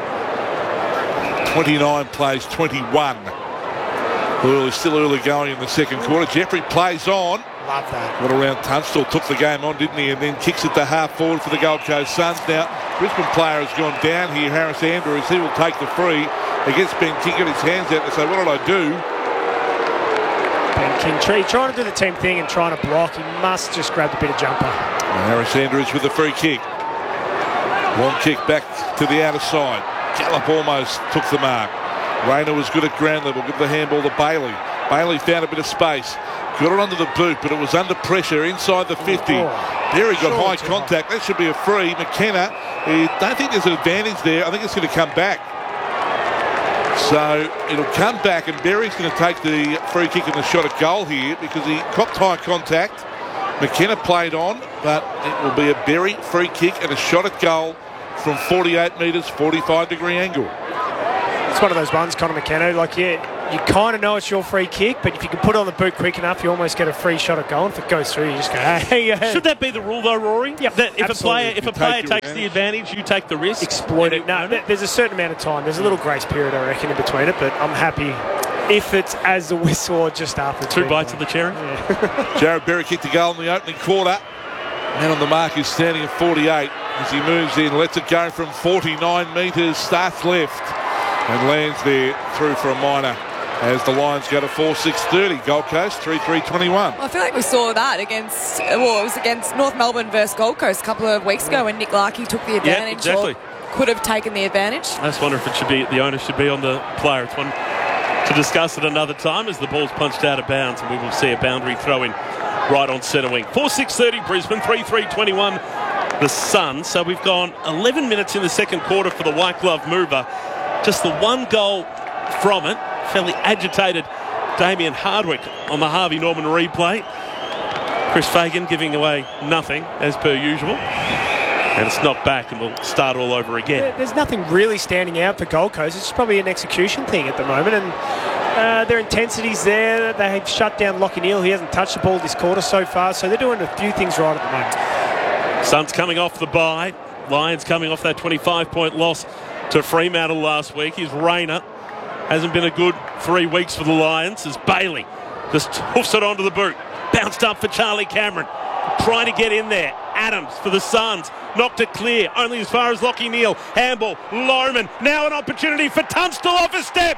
twenty-nine plays twenty-one. Early, still early going in the second quarter. Jeffrey plays on. Love that. Got around Tunstall, took the game on, didn't he? And then kicks it to half forward for the Gold Coast Suns. Now, Brisbane player has gone down here, Harris Andrews. He will take the free against Ben King. Got his hands out to say, what did I do? Ben King tree trying to do the team thing and trying to block. He must just grab a bit of jumper. And Harris Andrews with the free kick. Long kick back to the outer side. Gallup almost took the mark. Rayner was good at ground level. Give the handball to Bailey. Bailey found a bit of space. Got it under the boot, but it was under pressure inside the fifty. Oh, Berry got sure, high contact. That should be a free. McKenna, I don't think there's an advantage there. I think it's going to come back. So it'll come back, and Berry's going to take the free kick and the shot at goal here because he copped high contact. McKenna played on, but it will be a Berry free kick and a shot at goal from forty-eight metres, forty-five degree angle. It's one of those ones, Connor McKenna, like, yeah, you kind of know it's your free kick, but if you can put it on the boot quick enough, you almost get a free shot at goal. And if it goes through, you just go, hey. Uh, Should that be the rule, though, Rory? Yeah, that if absolutely. a player, if You a player take takes your the advantage, you take the risk. Exploit it. No, there's a certain amount of time. There's a little grace period, I reckon, in between it, but I'm happy if it's as the whistle or just after. Two bites of the cherry. Yeah. Jared Berry kicked a goal in the opening quarter. Man on the mark is standing at forty-eight as he moves in, lets it go from forty-nine metres, starts left and lands there through for a minor as the Lions go to four six thirty. Gold Coast three three twenty-one. Well, I feel like we saw that against, well, it was against North Melbourne versus Gold Coast a couple of weeks ago when Nick Larkey took the advantage. Yeah, exactly. Or could have taken the advantage. I just wonder if it should be the onus should be on the player. It's one to discuss at another time as the ball's punched out of bounds, and we will see a boundary throw in right on centre wing. four six thirty Brisbane, three three twenty-one the Suns. So we've gone eleven minutes in the second quarter for the white glove mover. Just the one goal from it. Fairly agitated Damien Hardwick on the Harvey Norman replay. Chris Fagan giving away nothing as per usual. And it's knocked back and we'll start all over again. There's nothing really standing out for Gold Coast. It's probably an execution thing at the moment, and uh, their intensity's there. They have shut down Lockie Neal. He hasn't touched the ball this quarter so far, so they're doing a few things right at the moment. Suns coming off the bye. Lions coming off that twenty-five point loss to Fremantle last week. Here's Rayner. Hasn't been a good three weeks for the Lions as Bailey just hoofs it onto the boot. Bounced up for Charlie Cameron. Trying to get in there. Adams for the Suns. Knocked it clear. Only as far as Lockie Neal. Handball. Lorman. Now an opportunity for Tunstall off a step.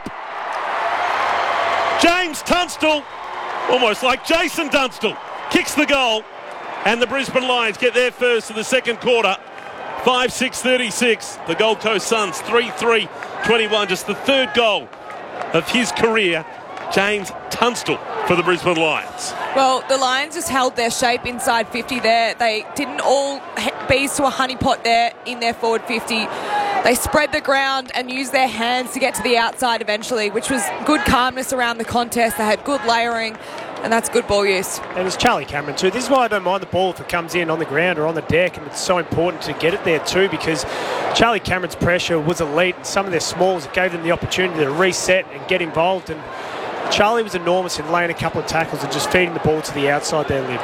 James Tunstall, almost like Jason Tunstall, kicks the goal. And the Brisbane Lions get their first in the second quarter. five six thirty-six. The Gold Coast Suns three three twenty-one. Just the third goal of his career. James Tunstall for the Brisbane Lions. Well, the Lions just held their shape inside fifty there. They didn't all bees to a honeypot there in their forward fifty. They spread the ground and used their hands to get to the outside eventually, which was good calmness around the contest. They had good layering, and that's good ball use. And it's Charlie Cameron too. This is why I don't mind the ball if it comes in on the ground or on the deck, and it's so important to get it there too, because Charlie Cameron's pressure was elite, and some of their smalls gave them the opportunity to reset and get involved, and Charlie was enormous in laying a couple of tackles and just feeding the ball to the outside there, Liv.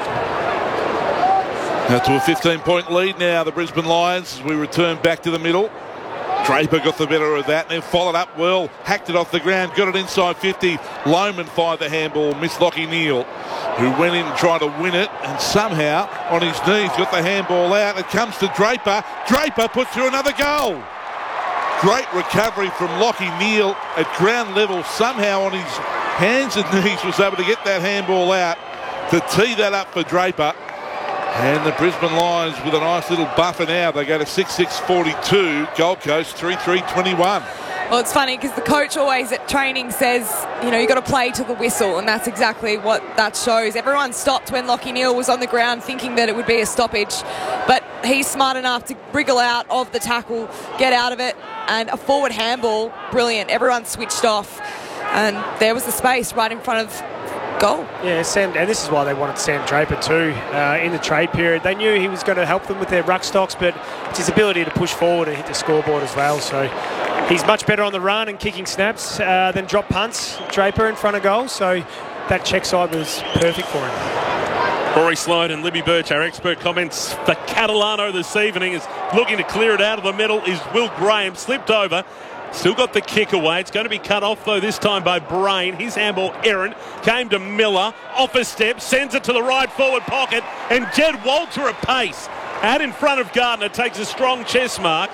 Now to a fifteen point lead now, the Brisbane Lions, as we return back to the middle. Draper got the better of that and then followed up well, hacked it off the ground, got it inside fifty. Lohman fired the handball, missed Lockie Neal, who went in and tried to win it, and somehow on his knees got the handball out. It comes to Draper. Draper puts through another goal. Great recovery from Lockie Neal at ground level. Somehow on his hands and knees was able to get that handball out to tee that up for Draper. And the Brisbane Lions with a nice little buffer now. They go to six six forty-two. Gold Coast three three twenty-one. Well, it's funny because the coach always at training says, you know, you've got to play to the whistle, and that's exactly what that shows. Everyone stopped when Lockie Neal was on the ground thinking that it would be a stoppage, but he's smart enough to wriggle out of the tackle, get out of it, and a forward handball, brilliant. Everyone switched off, and there was the space right in front of goal. Yeah, Sam, and this is why they wanted Sam Draper too uh, in the trade period. They knew he was going to help them with their ruck stocks, but it's his ability to push forward and hit the scoreboard as well. So he's much better on the run and kicking snaps uh, than drop punts, Draper in front of goal. So that check side was perfect for him. Rory Sloan and Libby Birch, our expert comments for Catalano this evening, is looking to clear it out of the middle. Is Will Graham slipped over. Still got the kick away. It's going to be cut off, though, this time by Brain. His handball, errant, came to Miller. Off a step, sends it to the right forward pocket. And Jed Walter at pace. Out in front of Gardner, takes a strong chest mark.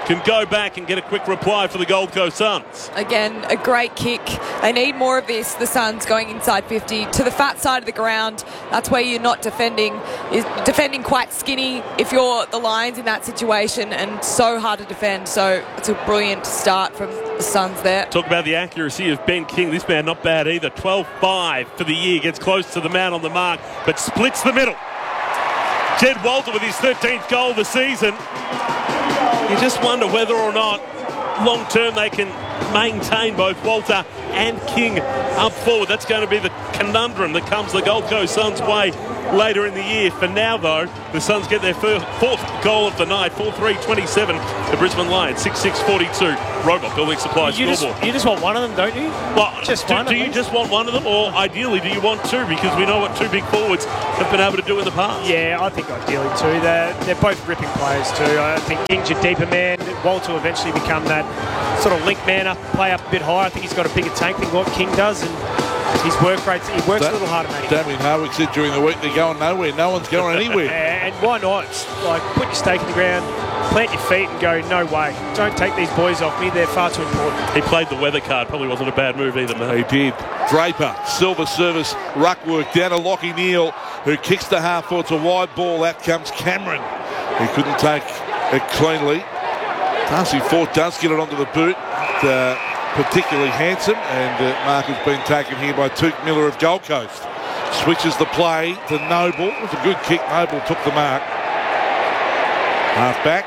can go back and get a quick reply for the Gold Coast Suns. Again, a great kick. They need more of this, the Suns going inside fifty to the fat side of the ground. That's where you're not defending. Is defending quite skinny if you're the Lions in that situation, and so hard to defend. So it's a brilliant start from the Suns there. Talk about the accuracy of Ben King. This man not bad either. twelve five for the year. Gets close to the man on the mark, but splits the middle. Jed Walter with his thirteenth goal of the season. You just wonder whether or not long term they can maintain both Walter and King up forward. That's going to be the conundrum that comes the Gold Coast Suns' way later in the year. For now, though, the Suns get their first, fourth goal of the night, four three twenty-seven. The Brisbane Lions, six six forty-two. Robot Building Supplies you scoreboard. Just, you just want one of them, don't you? Well, just do, one do you just want one of them, or ideally do you want two? Because we know what two big forwards have been able to do in the past. Yeah, I think ideally two. They're, they're both ripping players too. I think King's your deeper man. Walter will eventually become that sort of link man up, play up a bit higher. I think he's got a bigger tank than what King does, and his work rates, he works that, a little harder, mate. Damien Harwick said during the week they're going nowhere. No one's going anywhere. And why not? Like, put your stake in the ground, plant your feet and go, no way. Don't take these boys off me. They're far too important. He played the weather card. Probably wasn't a bad move either, man. He did. Draper, silver service, ruck work down to Lockie Neal, who kicks the half forward. It's a wide ball. Out comes Cameron. He couldn't take it cleanly. Darcy Fort does get it onto the boot. Uh, particularly handsome, and uh, mark has been taken here by Took Miller of Gold Coast. Switches the play to Noble. It was a good kick. Noble took the mark. Half back.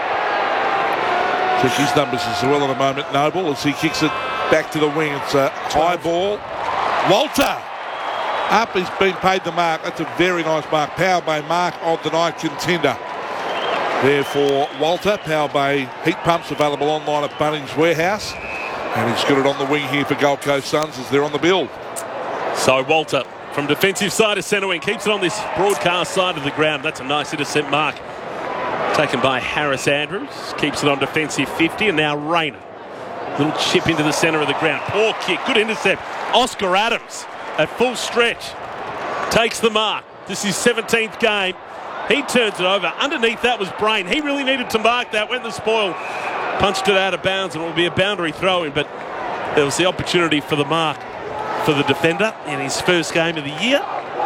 Check his numbers as well at the moment, Noble, as he kicks it back to the wing. It's a high ball. Walter up. He's been paid the mark. That's a very nice mark. Power Bay mark of the night contender. Therefore, Walter, Power Bay heat pumps available online at Bunnings Warehouse. And he's got it on the wing here for Gold Coast Suns as they're on the build. So Walter from defensive side of centre wing keeps it on this broadcast side of the ground. That's a nice intercept mark taken by Harris Andrews. Keeps it on defensive fifty, and now Rayner. Little chip into the centre of the ground. Poor kick. Good intercept. Oscar Adams at full stretch takes the mark. This is his seventeenth game. He turns it over. Underneath that was Brain. He really needed to mark that. Went the spoil. Punched it out of bounds, and it will be a boundary throw-in, but there was the opportunity for the mark for the defender in his first game of the year.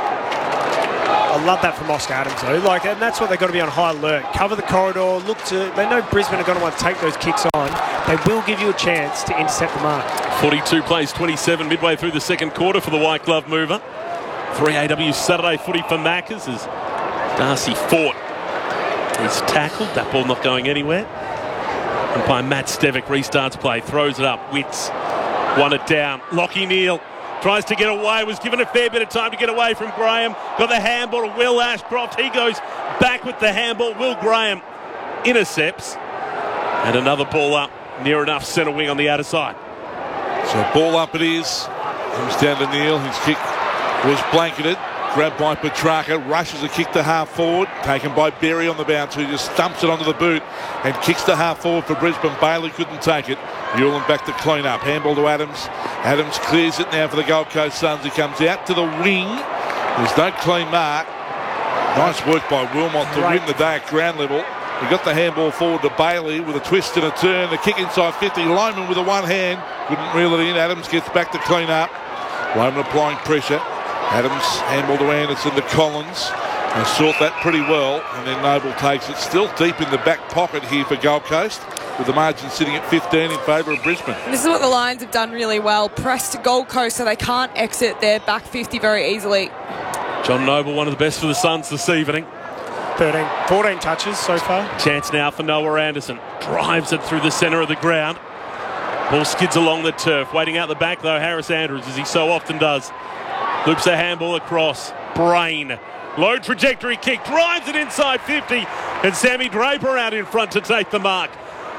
I love that from Oscar Adams, though. Like, and that's what they've got to be on high alert. Cover the corridor. Look to. They know Brisbane are going to want to take those kicks on. They will give you a chance to intercept the mark. forty-two plays twenty-seven midway through the second quarter for the White Glove mover. three A W Saturday footy for Maccas as Darcy Fort is tackled. That ball not going anywhere. And by Matt Stevick, restarts play, throws it up, Witts won it down. Lockie Neal tries to get away, was given a fair bit of time to get away from Graham. Got the handball to Will Ashcroft. He goes back with the handball. Will Graham intercepts. And another ball up, near enough centre wing on the outer side. So ball up it is. Comes down to Neal. His kick was blanketed. Grabbed by Petrarca, rushes a kick to half forward, taken by Berry on the bounce, who just stumps it onto the boot and kicks to half forward for Brisbane. Bailey couldn't take it. Newland back to clean up. Handball to Adams. Adams clears it now for the Gold Coast Suns. He comes out to the wing. There's no clean mark. Nice work by Wilmot to win the day at ground level. He got the handball forward to Bailey with a twist and a turn. The kick inside fifty. Loman with a one hand. Couldn't reel it in. Adams gets back to clean up. Loman applying pressure. Adams handball to Anderson to Collins. They sort that pretty well, and then Noble takes it. Still deep in the back pocket here for Gold Coast, with the margin sitting at fifteen in favour of Brisbane. This is what the Lions have done really well. Pressed to Gold Coast so they can't exit their back fifty very easily. John Noble, one of the best for the Suns this evening. thirteen, fourteen touches so far. Chance now for Noah Anderson. Drives it through the centre of the ground. Ball skids along the turf. Waiting out the back, though, Harris Andrews, as he so often does. Loops a handball across. Brain. Low trajectory kick. Drives it inside fifty. And Sammy Draper out in front to take the mark.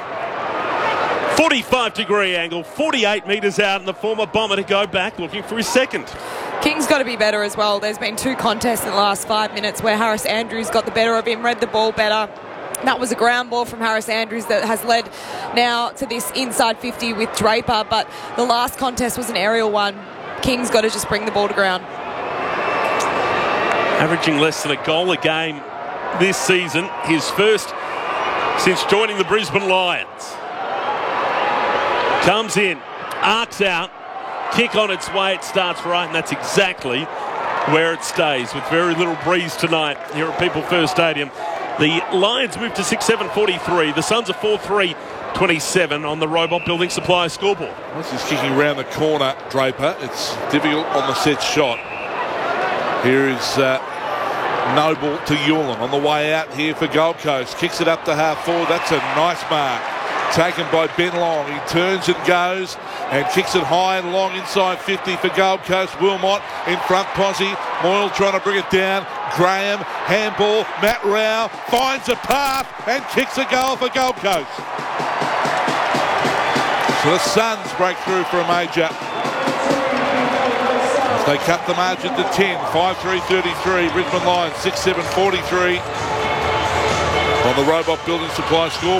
forty-five degree angle. forty-eight metres out, and the former Bomber to go back looking for his second. King's got to be better as well. There's been two contests in the last five minutes where Harris Andrews got the better of him, read the ball better. That was a ground ball from Harris Andrews that has led now to this inside fifty with Draper, but the last contest was an aerial one. King's got to just bring the ball to ground. Averaging less than a goal a game this season. His first since joining the Brisbane Lions. Comes in, arcs out, kick on its way, it starts right, and that's exactly where it stays, with very little breeze tonight here at People First Stadium. The Lions move to six seven forty-three. The Suns are four three twenty-seven on the Robot Building Supply scoreboard. This is kicking around the corner, Draper. It's difficult on the set shot. Here is uh, Noble to Hewlin on the way out here for Gold Coast. Kicks it up to half forward. That's a nice mark. Taken by Ben Long. He turns and goes and kicks it high and long inside fifty for Gold Coast. Wilmot in front posse. Moyle trying to bring it down. Graham, handball. Matt Rao finds a path and kicks a goal for Gold Coast. So the Suns break through for a major. As they cut the margin to ten. five three thirty-three. Brisbane Lions six seven forty-three on the Robot Building Supply score.